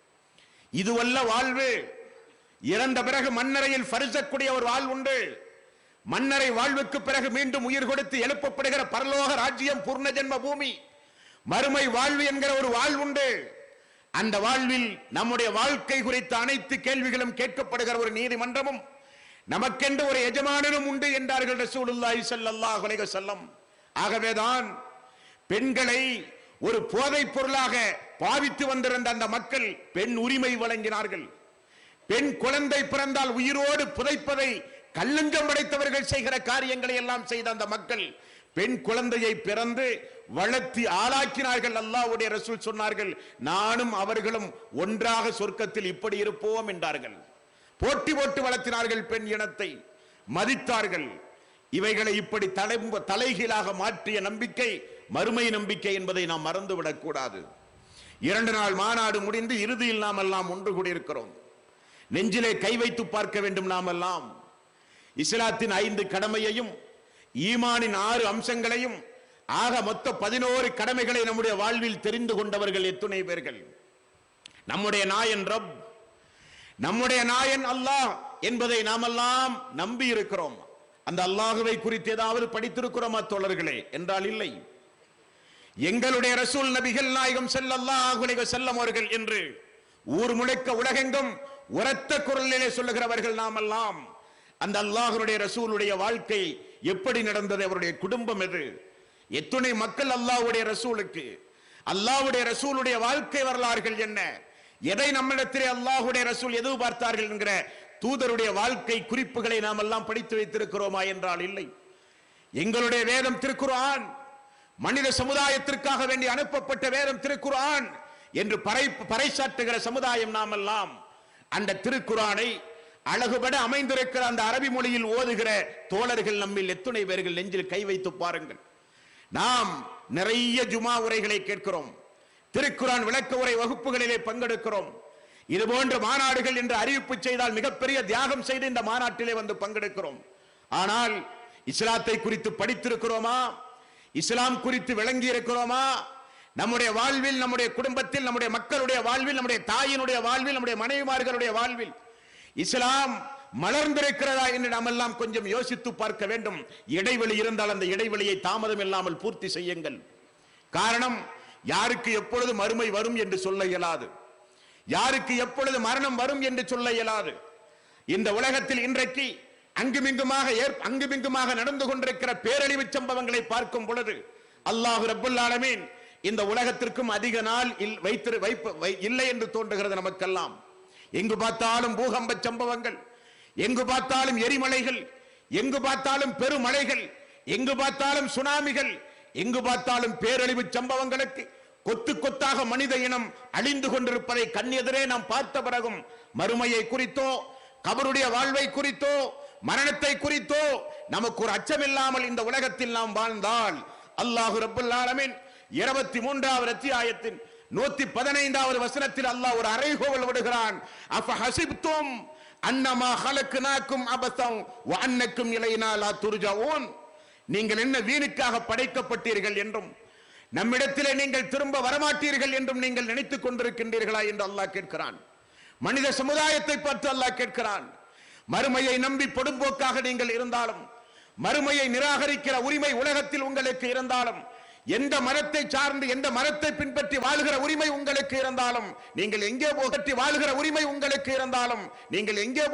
இதுவல்ல வாழ்வு. இறந்த பிறகு மண்ணறையில் பரிசக்கூடிய ஒரு வாழ்வு உண்டு. மண்ணறை வாழ்வுக்கு பிறகு மீண்டும் உயிர் கொடுத்து எழுப்பப்படுகிற பரலோக ராஜ்யம், பூர்ண ஜென்ம பூமி, மறுமை வாழ்வு என்கிற ஒரு வாழ்வுண்டு. அந்த வாழ்வில் நம்முடைய வாழ்க்கை குறித்த அனைத்து கேள்விகளும் கேட்கப்படுகிற ஒரு நீதிமன்றமும் நமக்கென்று ஒரு எஜமானனும் உண்டு என்றார்கள் ரசூலுல்லாஹி ஸல்லல்லாஹு அலைஹி வஸல்லம். ஆகவேதான் பெண்களை ஒரு போதைப் பொருளாக பாவித்து வந்திருந்த அந்த மக்கள் பெண் உரிமை வழங்கினார்கள். பெண் குழந்தை பிறந்தால் உயிரோடு புதைப்பதை கல்லஞ்சம் படைத்தவர்கள் செய்கிற காரியங்களை எல்லாம் செய்த அந்த மக்கள் பெண் குழந்தையை பிறந்து வளர்த்தி ஆளாக்கினார்கள். அல்லாஹ்வுடைய ரசூல் சொன்னார்கள், நானும் அவர்களும் ஒன்றாக சொர்க்கத்தில் இப்படி இருப்போம் என்றார்கள். போட்டி போட்டு வளர்த்தினார்கள், பெண் இனத்தை மதித்தார்கள். இவைகளை இப்படி தலைகீழாக மாற்றிய நம்பிக்கை மறுமை நம்பிக்கை என்பதை நாம் மறந்துவிடக் கூடாது. 2 நாள் மாநாடு முடிந்து இறுதியில் நாம் எல்லாம் ஒன்று கூடியிருக்கிறோம். நெஞ்சிலே கை வைத்து பார்க்க வேண்டும். நாம் எல்லாம் இஸ்லாத்தின் 5 கடமையையும் ஈமானின் 6 அம்சங்களையும் ஆக மொத்த 11 கடமைகளை நம்முடைய வாழ்வில் தெரிந்து கொண்டவர்கள் எத்துணை பேர்கள்? நம்முடைய நாயன் ரப், நம்முடைய நாயன் அல்லாஹ் என்பதை நாமெல்லாம் நம்பி இருக்கிறோம். அந்த அல்லாஹுவை குறித்து ஏதாவது படித்திருக்கிறோமா தோழர்களே? என்றால் இல்லை. எங்களுடைய ரசூல் நபிகள் நாயகம் ஸல்லல்லாஹு அலைஹி வஸல்லம் அவர்கள் என்று ஊர் முழுக்க உலகெங்கும் உரத்த குரலிலே சொல்லுகிறவர்கள் நாமெல்லாம். அந்த அல்லாஹ்வுடைய ரசூலுடைய வாழ்க்கை எப்படி நடந்தது? அவருடைய குடும்பம் எது? எத்துணை மக்கள் அல்லாஹ்வுடைய ரசூலுக்கு? அல்லாஹ்வுடைய ரசூலுடைய வாழ்க்கை வரலாறுகள் என்ன? எதை நம்மிடத்திலே அல்லாஹ்வுடைய ரசூல் எதிர்பார்த்தார்கள் என்கிற தூதருடைய வாழ்க்கை குறிப்புகளை நாம் எல்லாம் படித்து வைத்திருக்கிறோமா என்றால் இல்லை. எங்களுடைய வேதம் திருக்குர்ஆன், மனித சமுதாயத்திற்காக வேண்டி அனுப்பப்பட்ட வேதம் திருக்குர்ஆன் என்று பறைசாற்றுகிற சமுதாயம் நாம் எல்லாம். அந்த திருக்குர்ஆனை அழகுபட அமைந்திருக்கிற அந்த அரபி மொழியில் ஓதுகிற தோழர்கள் நம்மில் எத்துணை பேர்கள் நெஞ்சில் கை வைத்து பாருங்கள். நாம் நிறைய ஜுமா உரைகளை கேட்கிறோம், திருக்குர்ஆன் விளக்க உரை வகுப்புகளிலே பங்கெடுக்கிறோம். இது போன்ற மாநாடுகள் என்று அறிவிப்பு செய்தால் மிகப்பெரிய தியாகம் செய்து இந்த மாநாட்டிலே வந்து பங்கெடுக்கிறோம். ஆனால் இஸ்லாத்தை குறித்து படித்திருக்கிறோமா? இஸ்லாம் குறித்து விளங்கி இருக்கிறோமா? நம்முடைய வாழ்வில், நம்முடைய குடும்பத்தில், நம்முடைய மக்களுடைய வாழ்வில், நம்முடைய தாயினுடைய வாழ்வில், நம்முடைய மனைவிமார்களுடைய வாழ்வில் இஸ்லாம் மலர்ந்திருக்கிறதா என்று நாம் எல்லாம் கொஞ்சம் யோசித்து பார்க்க வேண்டும். இடைவெளி இருந்தால் அந்த இடைவெளியை தாமதம் இல்லாமல் பூர்த்தி செய்யுங்கள். காரணம், யாருக்கு எப்பொழுது மறுமை வரும் என்று சொல்ல இயலாது, யாருக்கு எப்பொழுது மரணம் வரும் என்று சொல்ல இயலாது. இந்த உலகத்தில் இன்றைக்கு அங்குமிங்குமாக நடந்து கொண்டிருக்கிற பேரழிவு சம்பவங்களை பார்க்கும் பொழுது அல்லாஹ் ரப்புல் ஆலமீன் இந்த உலகத்திற்கும் அதிக நாள் இல்லை என்று தோன்றுகிறது நமக்கெல்லாம். எங்கு பார்த்தாலும் பூகம்ப சம்பவங்கள், எங்கு பார்த்தாலும் எரிமலைகள், எங்கு பார்த்தாலும் பெருமழைகள், எங்கு பார்த்தாலும் சுனாமிகள், எங்கு பார்த்தாலும் பேரழிவு சம்பவங்களுக்கு கொத்து கொத்தாக மனித இனம் அழிந்து கொண்டிருப்பதை கண்ணெதிரே நாம் பார்த்த பிறகும் மறுமையை குறித்தோ, கபருடைய வாழ்வை குறித்தோ, மரணத்தை குறித்தோ நமக்கு ஒரு அச்சமில்லாமல் இந்த உலகத்தில் நாம் வாழ்ந்தால் அல்லாஹ் ரப்பல் ஆலமீன் 23வது அத்தியாயத்தின் 115வது வசனத்தில் அல்லாஹ் ஒரு அறைகோவல் விடுகிறான். அஃபஹஸிப்தும் அன்னமா ஹலக்னாக்கும் அபஸன் வ அன்னக்கும் இலைனா லா துர்ஜஊன். நீங்கள் என்ன வீணுக்காக படைக்கப்பட்டீர்கள் என்றும் நம்மிடத்திலே நீங்கள் திரும்ப வரமாட்டீர்கள் என்றும் நீங்கள் நினைத்துக் கொண்டிருக்கின்றீர்களா என்று அல்லாஹ் கேட்கிறான். மனித சமுதாயத்தை பார்த்து அல்லாஹ் கேட்கிறான். மறுமையை நம்பி பொடும்போக்காக நீங்கள் இருந்தாலும், மறுமையை நிராகரிக்கிற உரிமை உலகத்தில் உங்களுக்கு இருந்தாலும், எந்த மரத்தை சார்ந்து எந்த மரத்தை பின்பற்றி வாழ்கிற உரிமை உங்களுக்கு இருந்தாலும், நீங்கள் எங்கே போகற்றி வாழ்கிற உரிமை உங்களுக்கு இருந்தாலும், நீங்கள் எங்கே